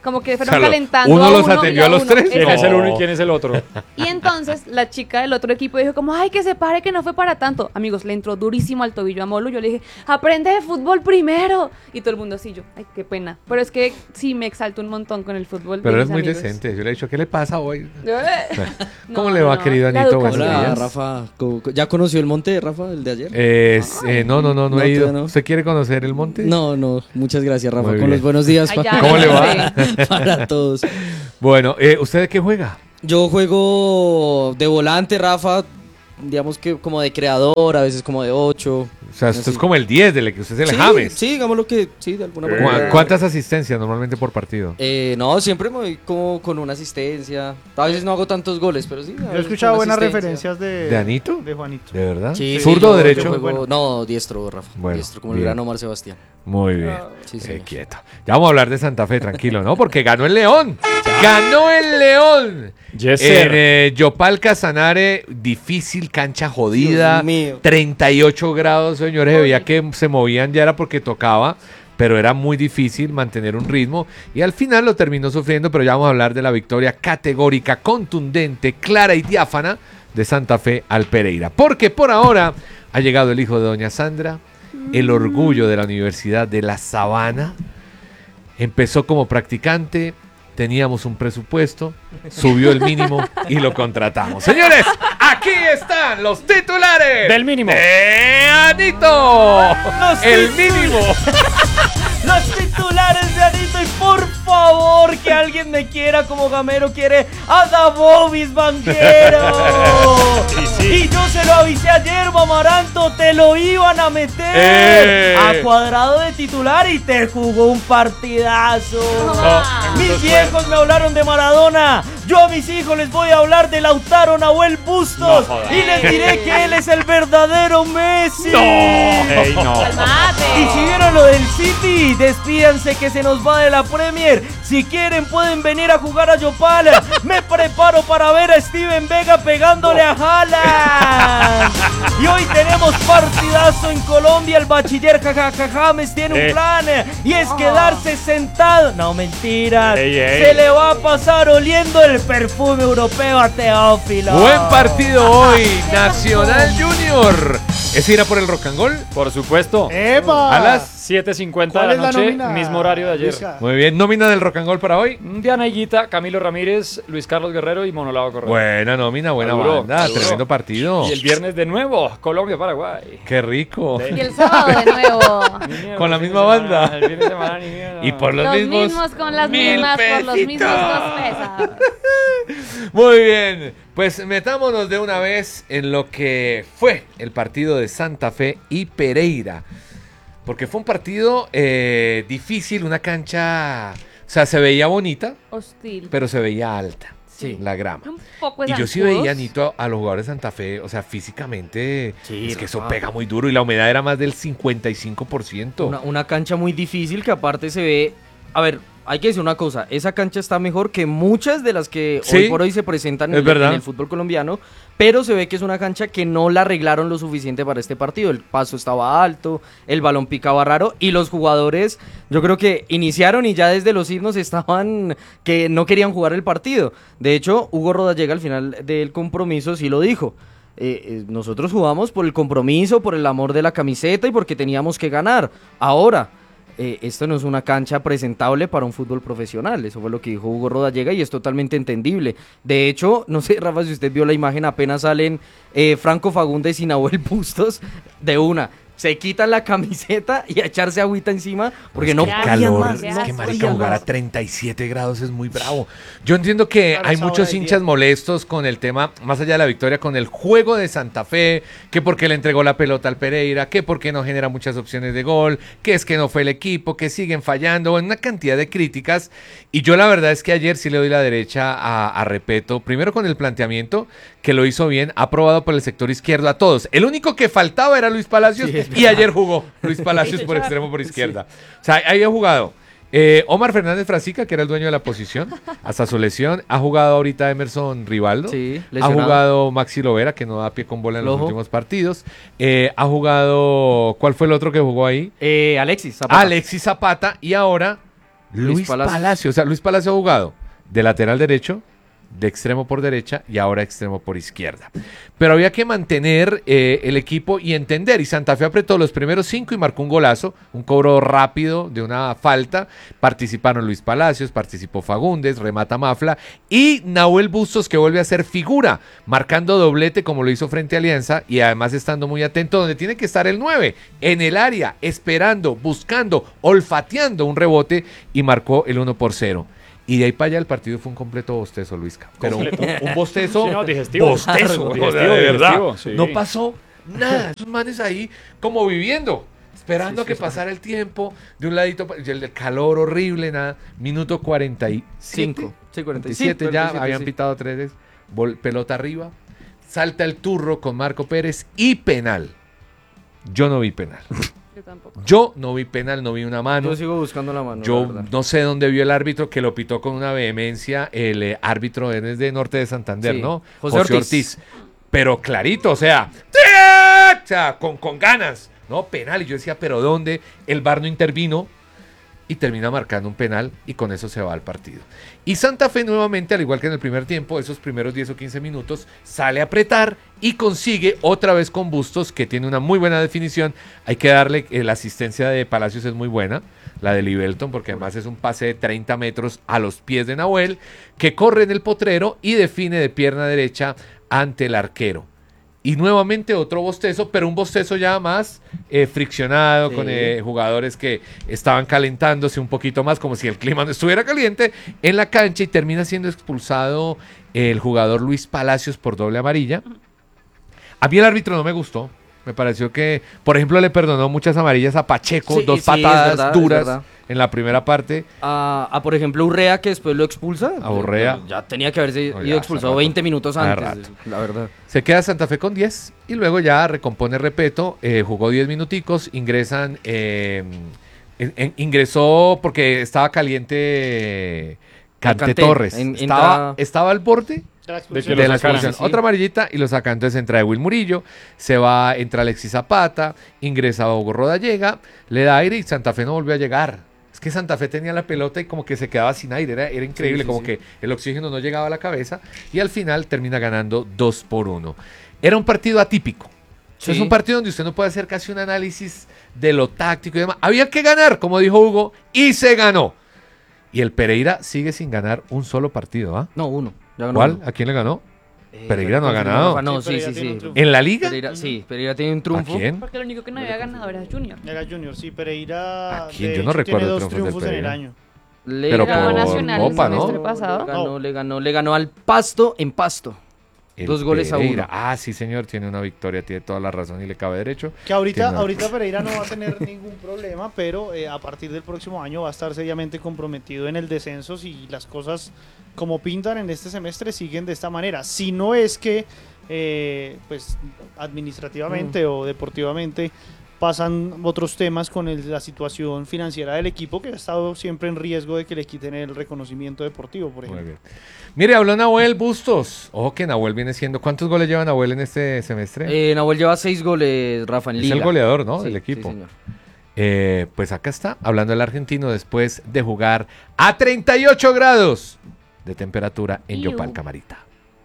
Como que O fueron sea, lo- calentando uno a los uno y atendió a los uno. tres. ¿Quién Exacto. es el No. uno y quién es el otro? Y entonces la chica del otro equipo dijo como, ay, que se pare, que no fue para tanto. Amigos, le entró durísimo al tobillo a Molu. Yo le dije, aprende de fútbol primero. Y todo el mundo así, yo, ay, qué pena. Pero es que sí me exalto un montón con el fútbol. Pero de es mis muy amigos. decente. Yo le he dicho, ¿qué le pasa hoy? Yo, eh, ¿Cómo no, le no, va, no, querido la Anito? educación. Buenos Hola, días. Rafa. ¿Cómo- ¿Ya conoció el monte, Rafa, el de ayer? Es- eh, no, no, no, no, No, he ido. todavía no. ¿Usted quiere conocer el monte? No, no, muchas gracias, Rafa. Muy Con bien. los buenos días Ay, pa- ya, ¿Cómo le no va? sé. para todos. Bueno, eh, ¿usted de qué juega? Yo juego de volante, Rafa, digamos que como de creador, a veces como de ocho. O sea, esto Así. es como el diez, de la que usted es el Sí, James. sí, digamos lo que, sí, de alguna ¿Cu- manera. ¿Cuántas asistencias normalmente por partido? Eh, no, siempre me voy como con una asistencia. A veces no hago tantos goles, pero sí. a Yo he veces escuchado con buenas asistencia. referencias de... ¿De Anito? De Juanito. ¿De verdad? Sí, sí, ¿Zurdo o yo- derecho? yo juego- Bueno. No, diestro, Rafa. Bueno, diestro, como el bien. gran Omar Sebastián. Muy bien. Sí, Eh, señor. quieto. Ya vamos a hablar de Santa Fe, tranquilo, ¿no? Porque ganó el León. ¡Ganó el León! Yes, En sir. eh, Yopal Casanare, difícil, cancha jodida. Dios mío. treinta y ocho grados, señores. Veía que se movían, ya era porque tocaba. Pero era muy difícil mantener un ritmo. Y al final lo terminó sufriendo. Pero ya vamos a hablar de la victoria categórica, contundente, clara y diáfana de Santa Fe al Pereira. Porque por ahora ha llegado el hijo de doña Sandra, el orgullo de la Universidad de La Sabana. Empezó como practicante, teníamos un presupuesto, subió el mínimo y lo contratamos. Señores, aquí están los titulares Del mínimo. de Anito. El mínimo. Los titulares de Anito y por favor que alguien me quiera como Gamero quiere a Dabovis Banquero. Y sí. Y yo se lo avisé ayer, Mamaranto, te lo iban a meter Eh. a Cuadrado de titular y te jugó un partidazo. No, Mis viejos me hablaron de Maradona. Yo a mis hijos les voy a hablar de Lautaro Nahuel Bustos. No jodas. Y les diré que él es el verdadero Messi. No, ey, no. Calmate. Y si vieron lo del City, despídanse que se nos va de la Premier. Si quieren pueden venir a jugar a Yopal. Me preparo para ver a Steven Vega pegándole a Haaland. Y hoy tenemos partidazo en Colombia. El bachiller jajaja James tiene un Eh. plan y es quedarse sentado. No, mentiras. Ey, ey. Se le va a pasar oliendo el perfume europeo a Teófilo. Buen partido hoy, Nacional Junior. ¿Es ir a por el rock and roll? Por supuesto. ¡Epa! A las siete cincuenta de ¿Cuál la es la noche, nómina, mismo horario de ayer. Luisa? Muy bien, nómina del rock and roll para hoy. Diana Higuita, Camilo Ramírez, Luis Carlos Guerrero y Monolado Correa. Buena nómina, buena Maduro, banda, maduro. tremendo partido. Y el viernes de nuevo, Colombia-Paraguay. Qué rico. Y el sábado de nuevo. Ni miedo, Con la el fin misma de banda. semana, El fin de semana, ni miedo. Y por los, Los mismos, mismos con las mil mismas por los mismos pesitos. dos pesos. Muy bien, pues metámonos de una vez en lo que fue el partido de Santa Fe y Pereira. Porque fue un partido eh, difícil, una cancha, o sea, se veía bonita, Hostil. pero se veía alta, Sí. la grama. Un poco de Y yo sí zancudos. veía, Anito, a los jugadores de Santa Fe, o sea, físicamente, Sí, es que eso Rafa. pega muy duro y la humedad era más del cincuenta y cinco por ciento. Una, una cancha muy difícil que aparte se ve... A ver, hay que decir una cosa. Esa cancha está mejor que muchas de las que Sí, hoy por hoy se presentan en es el, verdad. en el fútbol colombiano. Pero se ve que es una cancha que no la arreglaron lo suficiente para este partido. El paso estaba alto, el balón picaba raro y los jugadores yo creo que iniciaron y ya desde los himnos estaban que no querían jugar el partido. De hecho, Hugo Rodallega al final del compromiso sí lo dijo. Eh, eh, nosotros jugamos por el compromiso, por el amor de la camiseta y porque teníamos que ganar. Ahora, eh, esto no es una cancha presentable para un fútbol profesional. Eso fue lo que dijo Hugo Rodallega y es totalmente entendible. De hecho, no sé, Rafa, si usted vio la imagen, apenas salen eh, Franco Fagundes y Nahuel Bustos de una. Se quitan la camiseta y a echarse agüita encima porque Es no que Ya, el podían calor, más, es no que marica, podían jugar más. a treinta y siete grados es muy bravo. Yo entiendo que Claro, hay esa hora muchos del hinchas día. molestos con el tema, más allá de la victoria, con el juego de Santa Fe, que porque le entregó la pelota al Pereira, que porque no genera muchas opciones de gol, que es que no fue el equipo, que siguen fallando, bueno, una cantidad de críticas. Y yo la verdad es que ayer sí le doy la derecha a, a Repeto, primero con el planteamiento, que lo hizo bien, aprobado por el sector izquierdo a todos. El único que faltaba era Luis Palacios y ayer jugó Luis Palacios por extremo por izquierda. O sea, ahí ha jugado eh, Omar Fernández Frasica, que era el dueño de la posición, hasta su lesión. Ha jugado ahorita Emerson Rivaldo. Sí, ha lesionado. jugado Maxi Lovera, que no da pie con bola en los Lojo. últimos partidos. Eh, ha jugado, ¿cuál fue el otro que jugó ahí? Eh, Alexis Zapata. Alexis Zapata y ahora Luis, Luis Palacio. Palacio. O sea, Luis Palacio ha jugado de lateral derecho, de extremo por derecha y ahora extremo por izquierda. Pero había que mantener eh, el equipo y entender. Y Santa Fe apretó los primeros cinco y marcó un golazo, un cobro rápido de una falta. Participaron Luis Palacios, participó Fagundes, remata Mafla y Nahuel Bustos, que vuelve a ser figura, marcando doblete como lo hizo frente a Alianza y además estando muy atento donde tiene que estar el nueve, en el área, esperando, buscando, olfateando un rebote y marcó el uno por cero. Y de ahí para allá el partido fue un completo bostezo, Luisca. Pero un, un bostezo. Sí, no, digestivo. Bostezo, Digestivo, o sea, de verdad. digestivo, sí. No pasó nada. Esos manes ahí como viviendo, esperando a que pasara el tiempo de un ladito. pa- El calor horrible, nada. Minuto cuarenta y siete. Cinco. Sí, cuarenta y siete ya, cuarenta y siete, habían sí. pitado tres veces. Vol- pelota arriba. Salta el turro con Marco Pérez y penal. Yo no vi penal. Yo tampoco. Yo no vi penal, no vi una mano. Yo sigo buscando la mano. Yo la verdad. no sé dónde vio el árbitro que lo pitó con una vehemencia. El eh, árbitro es de Norte de Santander, Sí, ¿no? José Ortiz. Pero clarito, o sea, ¡tia! O sea, con, con ganas. No, penal. Y yo decía, ¿pero dónde? El V A R no intervino y termina marcando un penal y con eso se va al partido. Y Santa Fe nuevamente, al igual que en el primer tiempo, esos primeros diez o quince minutos, sale a apretar y consigue otra vez con Bustos, que tiene una muy buena definición. Hay que darle, eh, la asistencia de Palacios es muy buena, la de Libelton, porque además es un pase de treinta metros a los pies de Nahuel, que corre en el potrero y define de pierna derecha ante el arquero. Y nuevamente otro bostezo, pero un bostezo ya más eh, friccionado, Sí. con eh, jugadores que estaban calentándose un poquito más, como si el clima no estuviera caliente, en la cancha, y termina siendo expulsado el jugador Luis Palacios por doble amarilla. A mí el árbitro no me gustó. Me pareció que, por ejemplo, le perdonó muchas amarillas a Pacheco, Sí, dos sí, patadas es verdad, es duras verdad. en la primera parte. A, a, por ejemplo, Urrea, que después lo expulsa. A Urrea. Ya, ya tenía que haberse No, ya, ido expulsado hace rato. veinte minutos Hace antes, la verdad. Se queda Santa Fe con diez y luego ya recompone Repeto, eh, jugó diez minuticos, ingresan, eh, en- en- ingresó porque estaba caliente Cante Kanté, Torres, en- estaba, entra- estaba al borde De la De expulsión. que de lo la sacaran. expulsión. Sí, sí. Otra amarillita y lo saca. Entonces entra Will Murillo, se va, entra Alexis Zapata, ingresa Hugo Rodallega, le da aire y Santa Fe no volvió a llegar. Es que Santa Fe tenía la pelota y como que se quedaba sin aire, era, era increíble, Sí, sí, como sí. que el oxígeno no llegaba a la cabeza y al final termina ganando dos por uno. Era un partido atípico. Sí. Es un partido donde usted no puede hacer casi un análisis de lo táctico y demás. Había que ganar, como dijo Hugo, y se ganó. Y el Pereira sigue sin ganar un solo partido, ¿ah? No, uno. Ya ganó ¿Cuál? uno. ¿A quién le ganó? Eh, Pereira no ha confirmó ganado. Rafa. No, Sí, sí, Pereira sí, tiene un sí. triunfo. ¿En la liga? Pereira, sí, Pereira tiene un ¿A triunfo. quién? Porque lo único que no había ganado era Junior. Era Junior, sí, Pereira. ¿A quién? de Yo no hecho, recuerdo tiene dos triunfos del triunfos en el Pereira. año. Le Pero Ganó por Nacional el Copa, ¿no? semestre pasado. Le ganó, le ganó, le ganó al Pasto en Pasto. El Dos goles a Pereira. uno. Ah, sí, señor, tiene una victoria, tiene toda la razón y le cabe derecho. Que ahorita, Tiene- ahorita Pereira no va a tener ningún problema, pero eh, a partir del próximo año va a estar seriamente comprometido en el descenso si las cosas como pintan en este semestre siguen de esta manera. Si no es que, eh, pues, administrativamente o deportivamente pasan otros temas con el- la situación financiera del equipo, que ha estado siempre en riesgo de que le quiten el reconocimiento deportivo, por Muy ejemplo. bien. Mire, habló Nahuel Bustos. Ojo que Nahuel viene siendo. ¿Cuántos goles lleva Nahuel en este semestre? Eh, Nahuel lleva seis goles, Rafa, en es liga. el goleador, ¿no? Sí, Del sí, equipo. señor. Eh, pues acá está, hablando del argentino después de jugar a treinta y ocho grados de temperatura en Iu. Yopal, Camarita.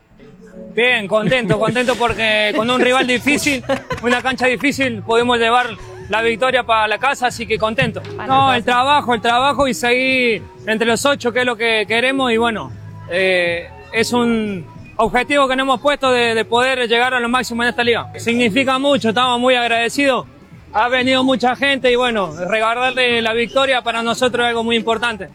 Bien, contento, contento porque con un rival difícil, una cancha difícil, podemos llevar la victoria para la casa, así que contento. Para No, la el casa. trabajo, el trabajo y seguir entre los ocho, que es lo que queremos, y bueno, eh, es un objetivo que nos hemos puesto de, de poder llegar a lo máximo en esta liga. Significa mucho, estamos muy agradecidos. Ha venido mucha gente y bueno, regalarle la victoria para nosotros es algo muy importante.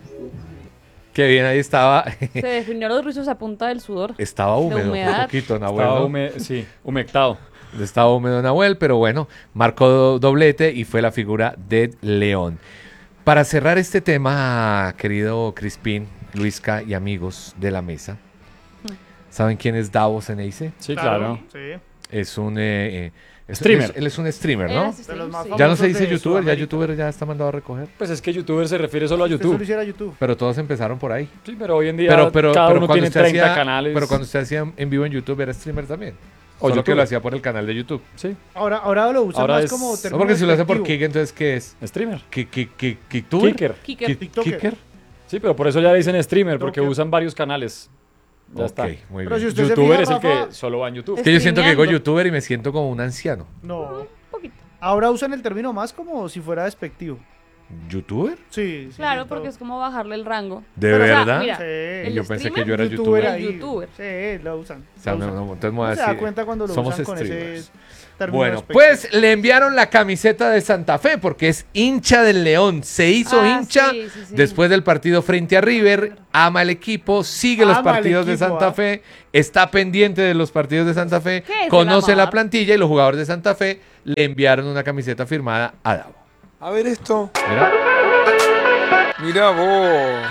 Qué bien, ahí estaba. Se definió a los rusos a punta del sudor. Estaba húmedo un humedad. poquito, Nahuel. Estaba ¿no? hume- sí, humectado. Estaba húmedo Nahuel, pero bueno, marcó do- doblete y fue la figura de León. Para cerrar este tema, querido Crispín, Luisca y amigos de la mesa, ¿saben quién es Davos Eneice? Sí, claro. Sí. Es un... eh, eh, es- Streamer. es- él es un streamer, Era ¿no? asistente, De los más sí. Ya no se famosos dice de youtuber, ya Sudamérica. youtuber ya está mandado a recoger. Pues es que youtuber se refiere solo a Usted YouTube. solo hiciera YouTube. Pero todos empezaron por ahí. Sí, pero hoy en día Pero, pero, cada pero uno cuando tiene usted treinta hacía, canales. pero cuando usted hacía en vivo en YouTube era streamer también. O Solo que youtuber. lo hacía por el canal de YouTube. Sí, Ahora, ahora lo usan Ahora más es- como No, No, término porque si lo hace por despectivo. Kick, entonces ¿qué es? streamer. ¿Qué, qué, qué, qué, youtuber? Kicker. Kicker. Ki- TikToker. ¿Kicker? Sí, pero por eso ya le dicen streamer, Creo porque que- usan varios canales. Ya Ok, está. muy Pero bien. si usted se YouTuber fija, es el Rafa, que solo va en YouTube. Es que yo siento que digo Streameando. youtuber y me siento como un anciano. No. poquito. Ahora usan el término más como si fuera despectivo. ¿Youtuber? Sí, sí. Claro, siento- porque es como bajarle el rango. ¿De Pero, o sea, verdad? mira, Sí. el Yo pensé que streamer, yo era youtuber youtuber. ahí. El youtuber. Sí, lo usan. O sea, lo no, usan. no, entonces me voy a Uno se da decir, cuenta cuando lo somos usan con ese streamers. término Bueno, despectivo. pues le enviaron la camiseta de Santa Fe porque es hincha del León. Se hizo Ah, hincha sí, sí, sí. después del partido frente a River. Ama el equipo, sigue los Ama el partidos de equipo, Santa ah. Fe, está pendiente de los partidos de Santa Fe, ¿Qué es el conoce la amar? plantilla y los jugadores de Santa Fe le enviaron una camiseta firmada a Davo. A ver esto. Mira. Mirá vos.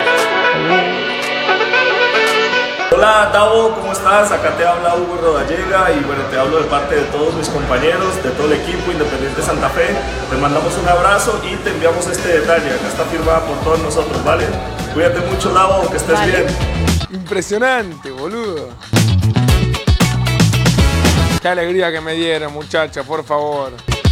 Hola Davo, ¿cómo estás? Acá te habla Hugo Rodallega y bueno, te hablo de parte de todos mis compañeros, de todo el equipo Independiente Santa Fe. Te mandamos un abrazo y te enviamos este detalle. Acá está firmada por todos nosotros, ¿vale? Cuídate mucho, Davo, que estés Vale. bien. Impresionante, boludo. Qué alegría que me dieron, muchachos, por favor.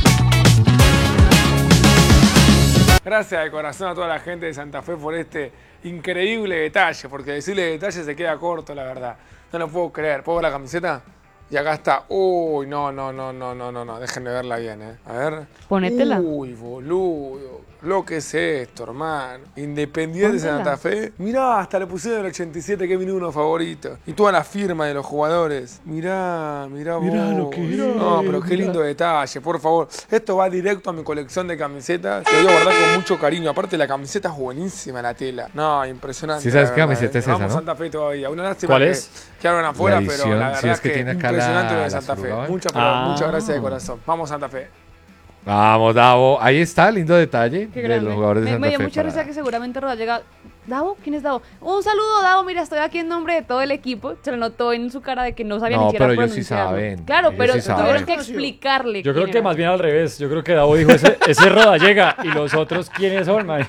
Gracias de corazón a toda la gente de Santa Fe por este increíble detalle, porque decirle detalle se queda corto, la verdad. No lo puedo creer. ¿Puedo ver la camiseta? Y acá está. Uy, no, no, no, no, no, no, no. Déjenme verla bien, eh. A ver. Ponétela. Uy, boludo. Lo que es esto, hermano. Independiente de Póntela. Santa Fe. Mirá, hasta le pusieron el ochenta y siete, que es mi número favorito. Y toda la firma de los jugadores. Mirá, mirá vos. Mirá lo que es. No, pero qué lindo detalle, por favor. Esto va directo a mi colección de camisetas. Lo voy a guardar con mucho cariño. Aparte, la camiseta es buenísima, la tela. No, impresionante. Sí sabes la qué verdad, camiseta eh. es esa, Vamos ¿no? Santa Fe todavía. Una lástima ¿Cuál que es? quedaron afuera, La pero edición, la sí, verdad es que que, tiene acá impresionante la- lo de la Santa Fe. Surugaba. Muchas, pero Ah. muchas gracias de corazón. Vamos, Santa Fe. Vamos, Davo. Ahí está, lindo detalle Qué de grande. los jugadores de me, Santa me dio Fe. mucha para- risa que seguramente Rodallega. ¿Davo? ¿Quién es Davo? Un saludo, Davo. Mira, estoy aquí en nombre de todo el equipo. Se lo notó en su cara de que no sabía No, ni siquiera pero ellos sí pronunciarlo. saben. Claro, Ellos pero sí saben. tuvieron que explicarle. Yo creo quién que era. más bien al revés. Yo creo que Davo dijo, ese, ese Rodallega. ¿Y los otros quiénes son, man?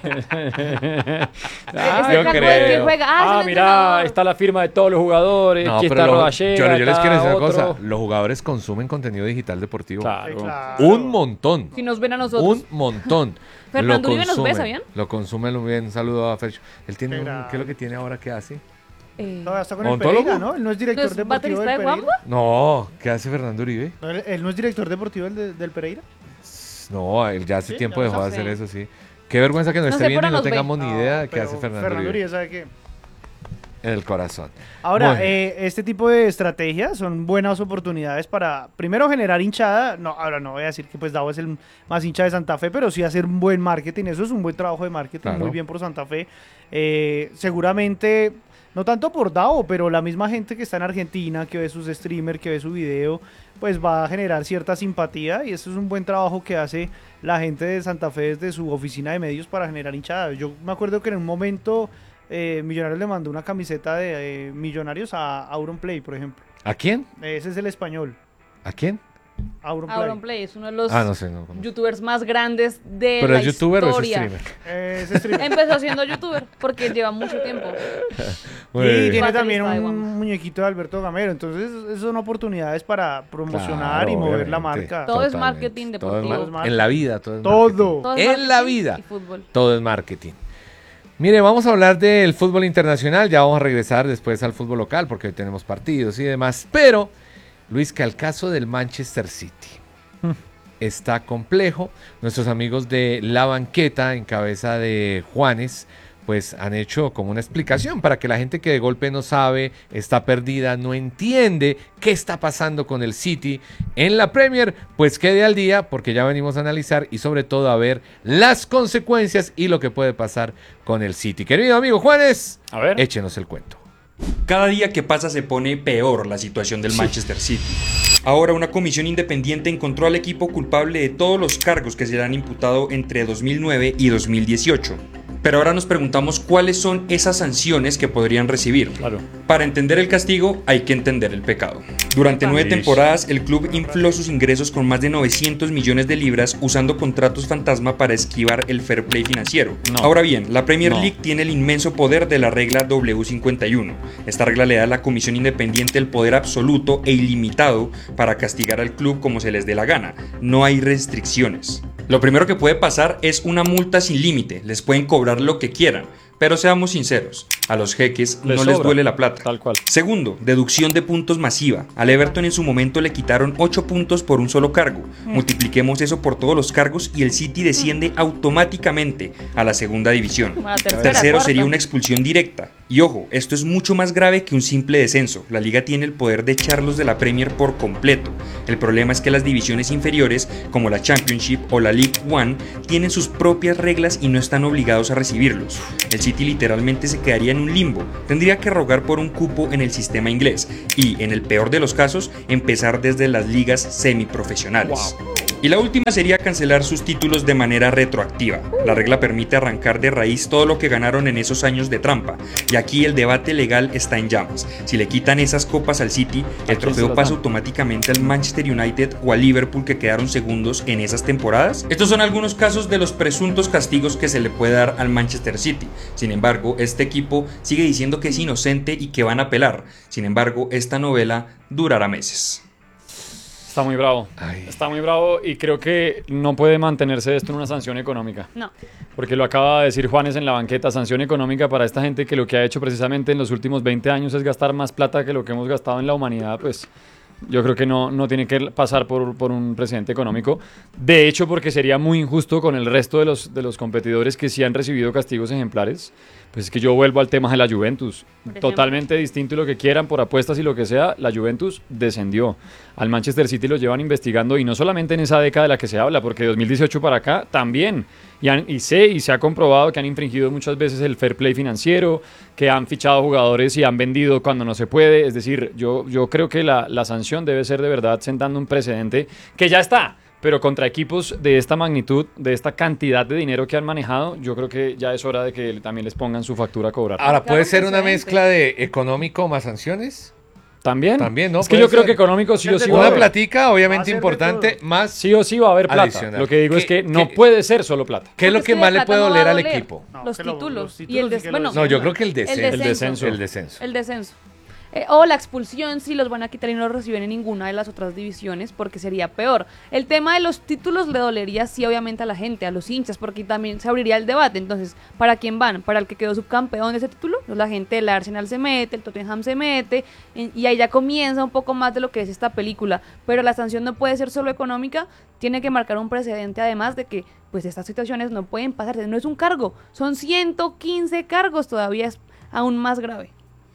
Ese yo flaco creo. el que juega. Ah, Ah, es el mira, entrenador. está la firma de todos los jugadores. No, aquí pero está lo- Rodallega. yo, yo les está quiero decir una otro. cosa. Los jugadores consumen contenido digital deportivo. Claro. Sí, claro. Un montón. Si nos ven a nosotros. Un montón. Fernando Lo Uribe nos ve, consumen, ¿sabían? Lo consumen muy bien. Un saludo a Fercho. Él tiene Qué un, grande. ¿qué es lo que tiene ahora que hace? Eh, Todavía está con el ¿Odontólogo? Pereira, ¿no? Él no es ¿No director es deportivo baterista del de Pereira. Guamba? No, ¿qué hace Fernando Uribe? ¿No, él, él no es director deportivo del, del Pereira? No, él ya hace Sí, tiempo ya dejó de no sé. hacer eso, sí. Qué vergüenza que no, No esté sé, bien pero y no nos ve. tengamos ni idea de qué pero hace Fernando, Fernando Uribe. Uribe, ¿sabe qué? En el corazón. Ahora, Muy bien. eh, este tipo de estrategias son buenas oportunidades para, primero, generar hinchada. No, ahora no voy a decir que pues Davo es el más hincha de Santa Fe, pero sí hacer un buen marketing. Eso es un buen trabajo de marketing, Claro. muy bien por Santa Fe. Eh, seguramente, no tanto por Davo, pero la misma gente que está en Argentina, que ve sus streamers, que ve su video, pues va a generar cierta simpatía y eso es un buen trabajo que hace la gente de Santa Fe desde su oficina de medios para generar hinchada. Yo me acuerdo que en un momento eh, Millonarios le mandó una camiseta de eh, Millonarios a Auronplay, por ejemplo. ¿A quién? Ese es el español, ¿A quién? Auronplay. Auronplay es uno de los Ah, no sé. No, conozco. youtubers más grandes de ¿Pero la es youtuber historia. o es streamer? Eh, ese streamer. Empezó siendo youtuber porque lleva mucho tiempo. Muy Y bien. tiene Baterista también de un Guamba. muñequito de Alberto Gamero, entonces esas son oportunidades para promocionar Claro, y mover la obviamente. marca. Todo es Totalmente. marketing Todo es deportivo. mar- En la vida, todo es Todo. marketing. Todo es En la marketing vida. y fútbol. Todo es marketing. Mire, vamos a hablar del fútbol internacional. Ya vamos a regresar después al fútbol local porque hoy tenemos partidos y demás. Pero, Luis, que el caso del Manchester City está complejo. Nuestros amigos de La Banqueta, en cabeza de Juanes, pues han hecho como una explicación para que la gente que de golpe no sabe, está perdida, no entiende qué está pasando con el City en la Premier, pues quede al día porque ya venimos a analizar y sobre todo a ver las consecuencias y lo que puede pasar con el City. Querido amigo Juanes, A ver. échenos el cuento. Cada día que pasa se pone peor la situación del Manchester City. Ahora una comisión independiente encontró al equipo culpable de todos los cargos que se le han imputado entre dos mil nueve y dos mil dieciocho. Pero ahora nos preguntamos cuáles son esas sanciones que podrían recibir. Claro. Para entender el castigo hay que entender el pecado. Durante nueve temporadas el club infló sus ingresos con más de novecientos millones de libras usando contratos fantasma para esquivar el fair play financiero. No. Ahora bien, la Premier No. League tiene el inmenso poder de la regla W cincuenta y uno. Esta regla le da a la comisión independiente el poder absoluto e ilimitado para castigar al club como se les dé la gana. No hay restricciones. Lo primero que puede pasar es una multa sin límite. Les pueden cobrar lo que quieran. Pero seamos sinceros, a los jeques Les no les sobra. duele la plata. Tal cual. Segundo, deducción de puntos masiva. Al Everton en su momento le quitaron ocho puntos por un solo cargo. Multipliquemos eso por todos los cargos y el City desciende automáticamente a la segunda división. A la tercera, Tercero cuarta. sería una expulsión directa. Y ojo, esto es mucho más grave que un simple descenso. La liga tiene el poder de echarlos de la Premier por completo. El problema es que las divisiones inferiores, como la Championship o la League One, tienen sus propias reglas y no están obligados a recibirlos. El City literalmente se quedaría en un limbo. Tendría que rogar por un cupo en el sistema inglés y, en el peor de los casos, empezar desde las ligas semiprofesionales. Y la última sería cancelar sus títulos de manera retroactiva. La regla permite arrancar de raíz todo lo que ganaron en esos años de trampa. Y aquí el debate legal está en llamas. Si le quitan esas copas al City, el trofeo pasa automáticamente al Manchester United o al Liverpool, que quedaron segundos en esas temporadas. Estos son algunos casos de los presuntos castigos que se le puede dar al Manchester City. Sin embargo, este equipo sigue diciendo que es inocente y que van a apelar. Sin embargo, esta novela durará meses. Está muy bravo. Ay. Está muy bravo y creo que no puede mantenerse esto en una sanción económica. No. Porque lo acaba de decir Juanes en la banqueta, sanción económica para esta gente que lo que ha hecho precisamente en los últimos veinte años es gastar más plata que lo que hemos gastado en la humanidad, pues yo creo que no, no tiene que pasar por, por un presidente económico. De hecho, porque sería muy injusto con el resto de los, de los competidores que sí han recibido castigos ejemplares. Pues es que yo vuelvo al tema de la Juventus. Totalmente distinto y lo que quieran por apuestas y lo que sea, la Juventus descendió. Al Manchester City lo llevan investigando y no solamente en esa década de la que se habla, porque de dos mil dieciocho para acá también. Y, han, y sé y se ha comprobado que han infringido muchas veces el fair play financiero, que han fichado jugadores y han vendido cuando no se puede. Es decir, yo, yo creo que la, la sanción debe ser de verdad sentando un precedente que ya está. Pero contra equipos de esta magnitud, de esta cantidad de dinero que han manejado, yo creo que ya es hora de que también les pongan su factura a cobrar. Ahora, ¿puede ser una mezcla de económico más sanciones? También. También, ¿no? Es que yo Puede creo ser. que económico sí o sí va a Una haber. platica, obviamente importante, más Sí o sí va a haber plata. adicional. Lo que digo es ¿Qué- que no qué- puede ser solo plata. ¿Qué es lo Porque que es que más de le plata puede no va a doler al doler. equipo? Los que lo- títulos. los y el títulos des- sí que lo bueno, No, yo creo que el descenso. El El descenso. El descenso. El descenso. Eh, o la expulsión si los van a quitar y no los reciben en ninguna de las otras divisiones, porque sería peor. El tema de los títulos le dolería sí obviamente a la gente, a los hinchas, porque también se abriría el debate. Entonces, ¿para quién van? ¿Para el que quedó subcampeón de ese título? Pues la gente del Arsenal se mete, el Tottenham se mete, y, y ahí ya comienza un poco más de lo que es esta película. Pero la sanción no puede ser solo económica, tiene que marcar un precedente además de que pues estas situaciones no pueden pasarse. No es un cargo, son ciento quince cargos, todavía es aún más grave.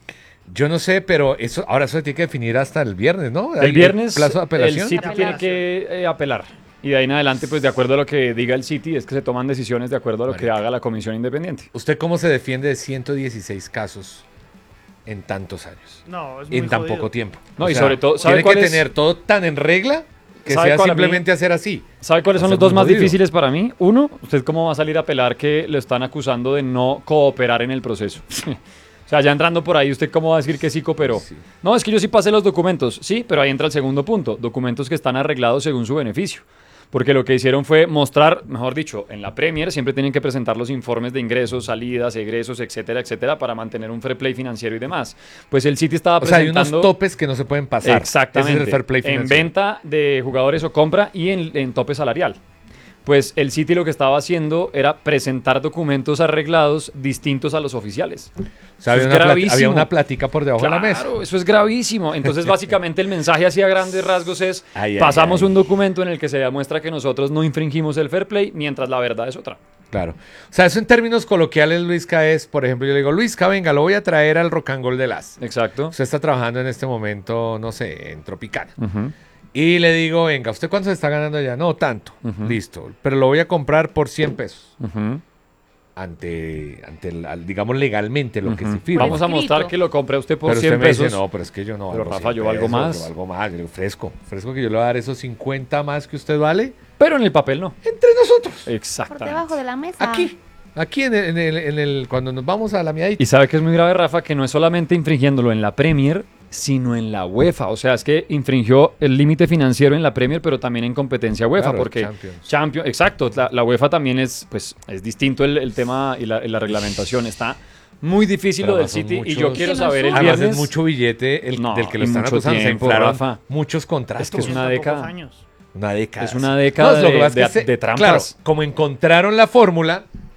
Yo no sé, pero eso ahora eso se tiene que definir hasta el viernes, ¿no? ¿Hay El viernes plazo de apelación? el City tiene que eh, apelar. Y de ahí en adelante, pues de acuerdo a lo que diga el City, es que se toman decisiones de acuerdo a lo que haga la comisión independiente. ¿Usted cómo se defiende de ciento dieciséis casos en tantos años? No, es muy En tan jodido. poco tiempo. No, O y sea, sobre todo, ¿sabe tiene cuál que es? tener todo tan en regla que ¿Sabe sea cuál a mí? simplemente hacer así. ¿Sabe cuáles Va a son los ser dos muy más jodido. difíciles para mí? Uno, ¿usted cómo va a salir a apelar que lo están acusando de no cooperar en el proceso? O sea, ya entrando por ahí, ¿usted cómo va a decir que sí cooperó? Sí. No, es que yo sí pasé los documentos. Sí, pero ahí entra el segundo punto. Documentos que están arreglados según su beneficio. Porque lo que hicieron fue mostrar, mejor dicho, en la Premier siempre tienen que presentar los informes de ingresos, salidas, egresos, etcétera, etcétera, para mantener un fair play financiero y demás. Pues el City estaba O sea, hay presentando... unos topes que no se pueden pasar. Exactamente. Ese es el fair play en financiero. venta de jugadores o compra y en, en tope salarial. Pues el City lo que estaba haciendo era presentar documentos arreglados distintos a los oficiales. O sea, había Eso una, es plati- gravísimo. había una plática por debajo de la mesa. Claro, eso es gravísimo. Entonces, básicamente, el mensaje así a grandes rasgos es, Ay, ay, pasamos ay. un documento en el que se demuestra que nosotros no infringimos el fair play, mientras la verdad es otra. Claro. O sea, eso en términos coloquiales, Luisca, es, por ejemplo, yo le digo, Luisca, venga, lo voy a traer al Rock and Roll de Las. Exacto. Usted está trabajando en este momento, no sé, en Tropicana. Ujú. Y le digo, venga, ¿usted cuánto se está ganando allá? No, tanto. Ujú. Listo. Pero lo voy a comprar por cien pesos. Ujú. Ante, ante el- al- digamos, legalmente lo que Ujú. se firma. Vamos a mostrar que lo compre usted por Pero usted cien me pesos. dice, no, pero es que yo no Pero valgo Rafa, cien yo valgo pesos, más. Yo valgo más, yo digo, fresco. Fresco que yo le voy a dar esos cincuenta más que usted vale. Pero en el papel no. Entre nosotros. Por Exactamente. debajo de la mesa. Aquí. Aquí en el, en el, en el- cuando nos vamos a la miadita. Y sabe que es muy grave, Rafa, que no es solamente infringiéndolo en la Premier, sino en la UEFA. O sea, es que infringió el límite financiero en la Premier, pero también en competencia UEFA, Claro, porque Champions. Champions, exacto, la, la UEFA también es, pues, es distinto el, el tema y la, y la reglamentación. Está muy difícil Pero lo del además son City y muchos- yo quiero Que no saber el son- Además viernes. es mucho billete el, No, del que lo y están mucho acusando. Se tiempo, inflaron Rafa. muchos contratos. Es que es En una tan pocos década. años. Una década. Es una década lo que de- pasa es de- que se- de trampas. Claro, como encontraron la fórmula,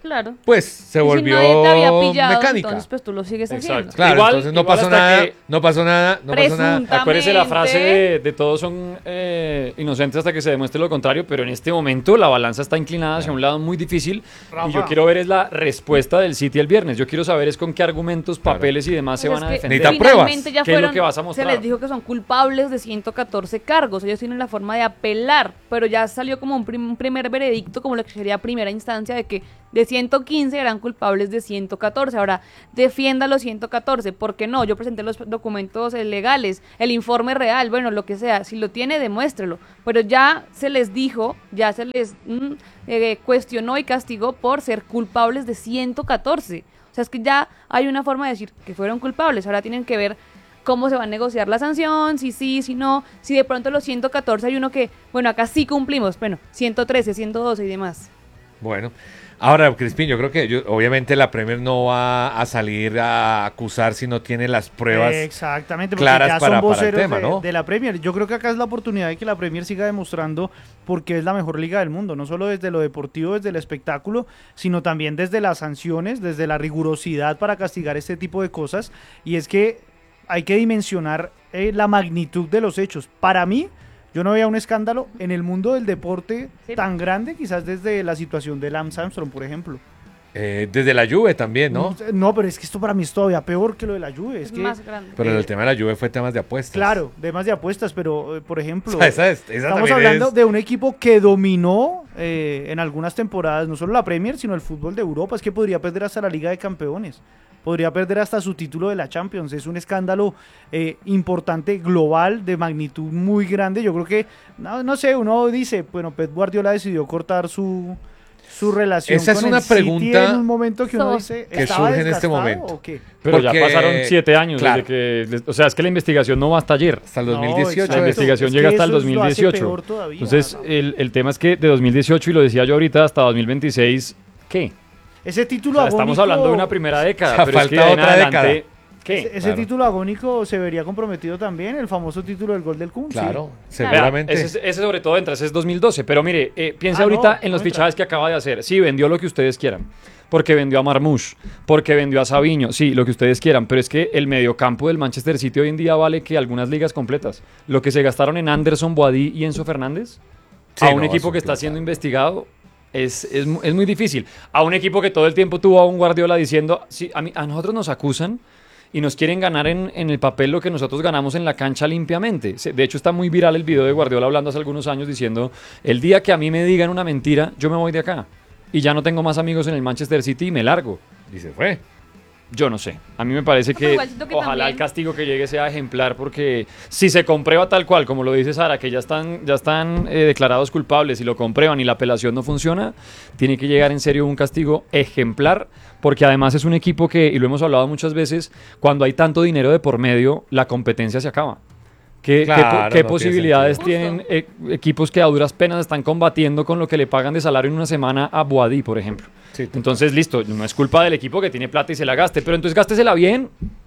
Claro. pues se Y volvió si nadie te había pillado, mecánica. entonces pues tú lo sigues Exacto. haciendo. Claro, Igual- entonces no igual pasó hasta nada, que- no pasó nada, no pasó nada. Presunta- Acuérdese la frase Exactamente. de, de todos son eh, inocentes hasta que se demuestre lo contrario, pero en este momento la balanza está inclinada hacia un lado muy difícil Rafa. y yo quiero ver es la respuesta del City el viernes. Yo quiero saber es con qué argumentos, Claro. papeles y demás se Pues van a es que defender. Necesita pruebas. finalmente ya ¿Qué es lo fueron, que vas a se mostrar? les dijo que son culpables de ciento catorce cargos. Ellos tienen la forma de apelar, pero ya salió como un, prim- un primer veredicto, como lo que sería primera instancia, de que de ciento quince eran culpables de ciento catorce. Ahora, defienda los ciento catorce. ¿Por qué no? Yo presenté los documentos eh, legales, el informe real, bueno, lo que sea. Si lo tiene, demuéstrelo. Pero ya se les dijo, ya se les mm, eh, cuestionó y castigó por ser culpables de ciento catorce. O sea, es que ya hay una forma de decir que fueron culpables. Ahora tienen que ver cómo se va a negociar la sanción, si sí, si no, si de pronto los ciento catorce hay uno que, bueno, acá sí cumplimos, bueno, ciento trece, ciento doce y demás. Bueno, ahora, Crispín, yo creo que yo- obviamente la Premier no va a salir a acusar si no tiene las pruebas. Exactamente, porque claras ya para- son para el voceros tema, de, ¿no? de la Premier. Yo creo que acá es la oportunidad de que la Premier siga demostrando por qué es la mejor liga del mundo, no solo desde lo deportivo, desde el espectáculo, sino también desde las sanciones, desde la rigurosidad para castigar este tipo de cosas. Y es que hay que dimensionar eh, la magnitud de los hechos. Para mí, yo no veía un escándalo en el mundo del deporte Sí. tan grande, quizás desde la situación de Lance Armstrong, por ejemplo. Eh, desde la Juve también, ¿no? No, pero es que esto para mí es todavía peor que lo de la Juve. Es, Es que, más grande. Pero eh, el tema de la Juve fue temas de apuestas. Claro, de más de apuestas, pero eh, por ejemplo, O sea, esa es- esa estamos también hablando es- de un equipo que dominó eh, en algunas temporadas, no solo la Premier, sino el fútbol de Europa. Es que podría perder hasta la Liga de Campeones, podría perder hasta su título de la Champions. Es un escándalo eh, importante, global, de magnitud muy grande. Yo creo que, no, no sé, uno dice, bueno, Pep Guardiola decidió cortar su... su relación Esa es con una el City pregunta en un momento que uno So- dice que ¿estaba surge en este desgastado momento. o qué? Pero Porque- ya pasaron siete años claro. desde que... O sea, es que la investigación no va hasta ayer. Hasta el No, dos mil dieciocho. exacto. La investigación Es llega que hasta el eso es- lo hace dos mil dieciocho. peor todavía, Entonces, Rafa. el, el tema es que de dos mil dieciocho, y lo decía yo ahorita, hasta dos mil veintiséis, ¿qué? Ese O título sea, estamos agónico- hablando de una primera década, O sea, pero es que falta de en otra adelante, década. ¿qué? Ese, ese Claro. título agónico se vería comprometido también, el famoso título del gol del Kun. sí. Claro, Vea, seguramente. ese, ese sobre todo entra, ese es dos mil doce. Pero mire, eh, piense Ah, ahorita no, en los no entra. fichajes que acaba de hacer. Sí, vendió lo que ustedes quieran. Porque vendió a Marmoush, porque vendió a Sabiño, sí, lo que ustedes quieran. Pero es que el mediocampo del Manchester City hoy en día vale que algunas ligas completas. Lo que se gastaron en Anderson, Boadí y Enzo Fernández, Sí, a un no, equipo eso que está claro. siendo investigado, es, es, mu- es muy difícil. A un equipo que todo el tiempo tuvo a un Guardiola diciendo, sí, a, mí, a nosotros nos acusan y nos quieren ganar en, en el papel lo que nosotros ganamos en la cancha limpiamente. Se- De hecho, está muy viral el video de Guardiola hablando hace algunos años diciendo, el día que a mí me digan una mentira, yo me voy de acá. Y ya no tengo más amigos en el Manchester City y me largo. Y se fue. Yo no sé. A mí me parece No, pero que, igual siento que ojalá también- el castigo que llegue sea ejemplar, porque si se comprueba tal cual, como lo dice Sara, que ya están, ya están eh, declarados culpables y lo comprueban y la apelación no funciona, tiene que llegar en serio un castigo ejemplar, porque además es un equipo que, y lo hemos hablado muchas veces, cuando hay tanto dinero de por medio, la competencia se acaba. ¿Qué, Claro, qué po- no qué tiene posibilidades sentido. tienen eh, equipos que a duras penas están combatiendo con lo que le pagan de salario en una semana a Boadí, por ejemplo? Sí, total. Entonces, listo, no es culpa del equipo que tiene plata y se la gaste, pero entonces gástesela bien,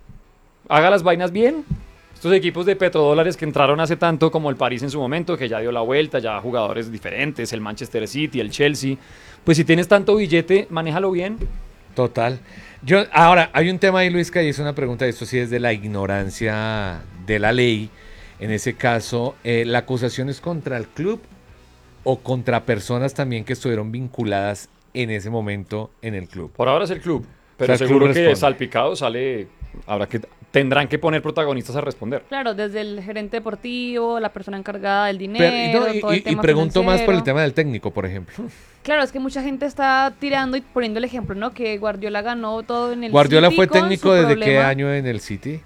haga las vainas bien. Estos equipos de petrodólares que entraron hace tanto, como el París en su momento, que ya dio la vuelta, ya jugadores diferentes, el Manchester City, el Chelsea, pues si tienes tanto billete, manéjalo bien. Total. Yo, ahora, hay un tema ahí, Luis, que hizo una pregunta, esto sí es de la ignorancia de la ley. En ese caso, eh, ¿la acusación es contra el club o contra personas también que estuvieron vinculadas en ese momento en el club? Por ahora es el club, pero O sea, el seguro club que responde. salpicado sale, habrá que, tendrán que poner protagonistas a responder. Claro, desde el gerente deportivo, la persona encargada del dinero, Pero- y no, y, todo el y- y tema pregunto más por el financiero. tema del técnico, por ejemplo. Claro, es que mucha gente está tirando y poniendo el ejemplo, ¿no? Que Guardiola ganó todo en el ¿Guardiola City fue con técnico su desde qué problema. año en el City?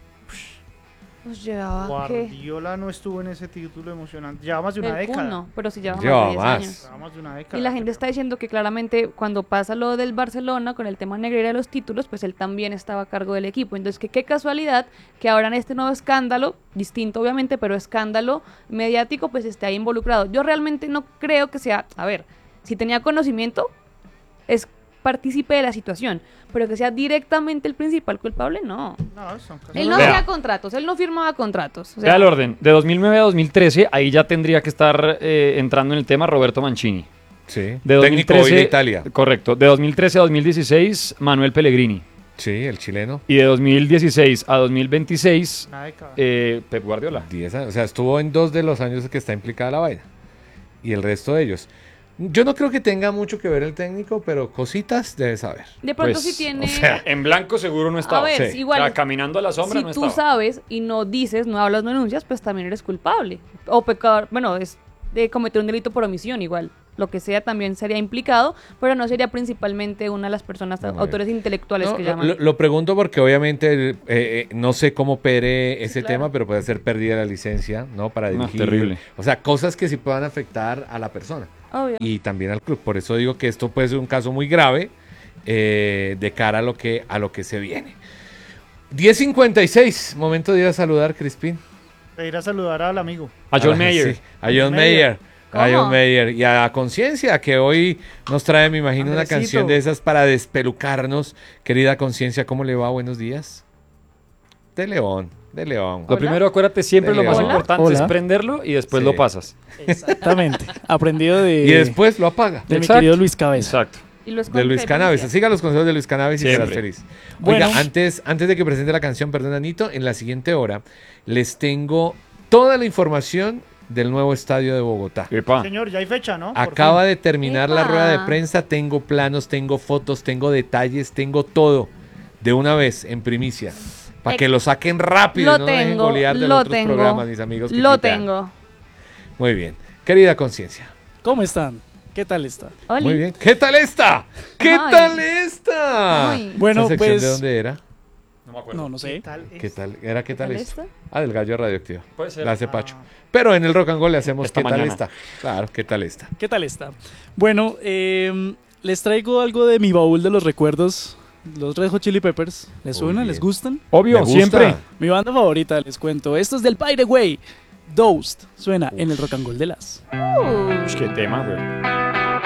Pues llevaba, ¿qué? Guardiola no estuvo en ese título emocionante. Lleva más de una El década. Kun no, pero sí lleva Lleva más de diez más. años. Lleva más de una década. Y la gente está diciendo que claramente cuando pasa lo del Barcelona con el tema Negreira de los títulos, pues él también estaba a cargo del equipo. Entonces, que qué casualidad que ahora en este nuevo escándalo, distinto obviamente, pero escándalo mediático, pues esté ahí involucrado. Yo realmente no creo que sea, a ver, si tenía conocimiento, es partícipe de la situación, pero que sea directamente el principal culpable, no. No, son casos- Él no Vea. hacía contratos, él no firmaba contratos. O sea, Vea el orden, de dos mil nueve a dos mil trece, ahí ya tendría que estar eh, entrando en el tema Roberto Mancini. Sí. De dos mil Técnico hoy trece, de Italia. Correcto. De dos mil trece a dos mil dieciséis, Manuel Pellegrini. Sí, el chileno. Y de dos mil dieciséis a dos mil veintiséis, Nada de cagar. eh, Pep Guardiola. diez años. O sea, estuvo en dos de los años que está implicada la vaina. Y el resto de ellos. Yo no creo que tenga mucho que ver el técnico, pero cositas debe saber. De pronto Pues, sí tiene... O sea, en blanco seguro no estaba. A ver, Sí. igual, O sea, caminando a la sombra si no tú estaba. sabes y no dices, no hablas, no denuncias, pues también eres culpable. O pecador, bueno, es de cometer un delito por omisión igual. Lo que sea también sería implicado, pero no sería principalmente una de las personas, Muy bien. autores intelectuales No, que lo, llaman. lo- lo pregunto porque obviamente eh, eh, no sé cómo pere ese claro. tema, pero puede ser pérdida de la licencia, ¿no? Para No, dirigir. terrible. O sea, cosas que sí puedan afectar a la persona. Obvio. Y también al club. Por eso digo que esto puede ser un caso muy grave eh, de cara a lo que, a lo que se viene. diez cincuenta y seis, momento de ir a saludar, Crispín. De ir a saludar al amigo. A John Ah, Mayer. sí, a John Mayer. A ¿Cómo? John Mayer. Y a Conciencia, que hoy nos trae, me imagino, una Andresito. canción de esas para despelucarnos. Querida Conciencia, ¿cómo le va? Buenos días. De León, de León. Lo Hola. primero, acuérdate, siempre Dele, lo más hola. importante es Hola. prenderlo y después Sí. lo pasas. Exactamente. Aprendido de, Y después lo apaga. de mi Exacto. querido Luis Cabeza. Exacto. Y los De Luis Cannabis. Siga los consejos de Luis Cannabis y Siempre. serás feliz. Bueno. Oiga, antes, antes de que presente la canción, perdón, Anito, en la siguiente hora les tengo toda la información del nuevo estadio de Bogotá. Epa. Señor, ya hay fecha, ¿no? Por Acaba fin. de terminar la Epa. rueda de prensa, tengo planos, tengo fotos, tengo detalles, tengo todo de una vez en primicia. Para Ex- que lo saquen rápido y Lo no dejen tengo, golear de lo otros tengo, programas, mis amigos. que lo tuitean. tengo. Muy bien. Querida Conciencia. ¿Cómo están? ¿Qué tal está? Oli. Muy bien. ¿Qué tal esta? ¿Qué Ay. tal esta? Ay. Bueno, ¿Esa sección pues... de dónde era? No me acuerdo. No, no sé. tal ¿Qué es? tal? ¿Era qué tal tal esto? esta? Ah, del gallo radioactivo. Puede ser. La hace Pacho. Ah. Pero en el Rock and Roll le hacemos Esta ¿qué tal mañana. esta? Claro, ¿qué tal esta? ¿Qué tal está? Bueno, eh, les traigo algo de mi baúl de los recuerdos. Los Red Hot Chili Peppers. ¿Les Muy suena? bien. ¿Les gustan? Obvio, Me gusta. siempre. Mi banda favorita, les cuento. Esto es del By the Way. Dosed. Suena en el Rock and Roll de las. Uh. Ush, qué tema, güey.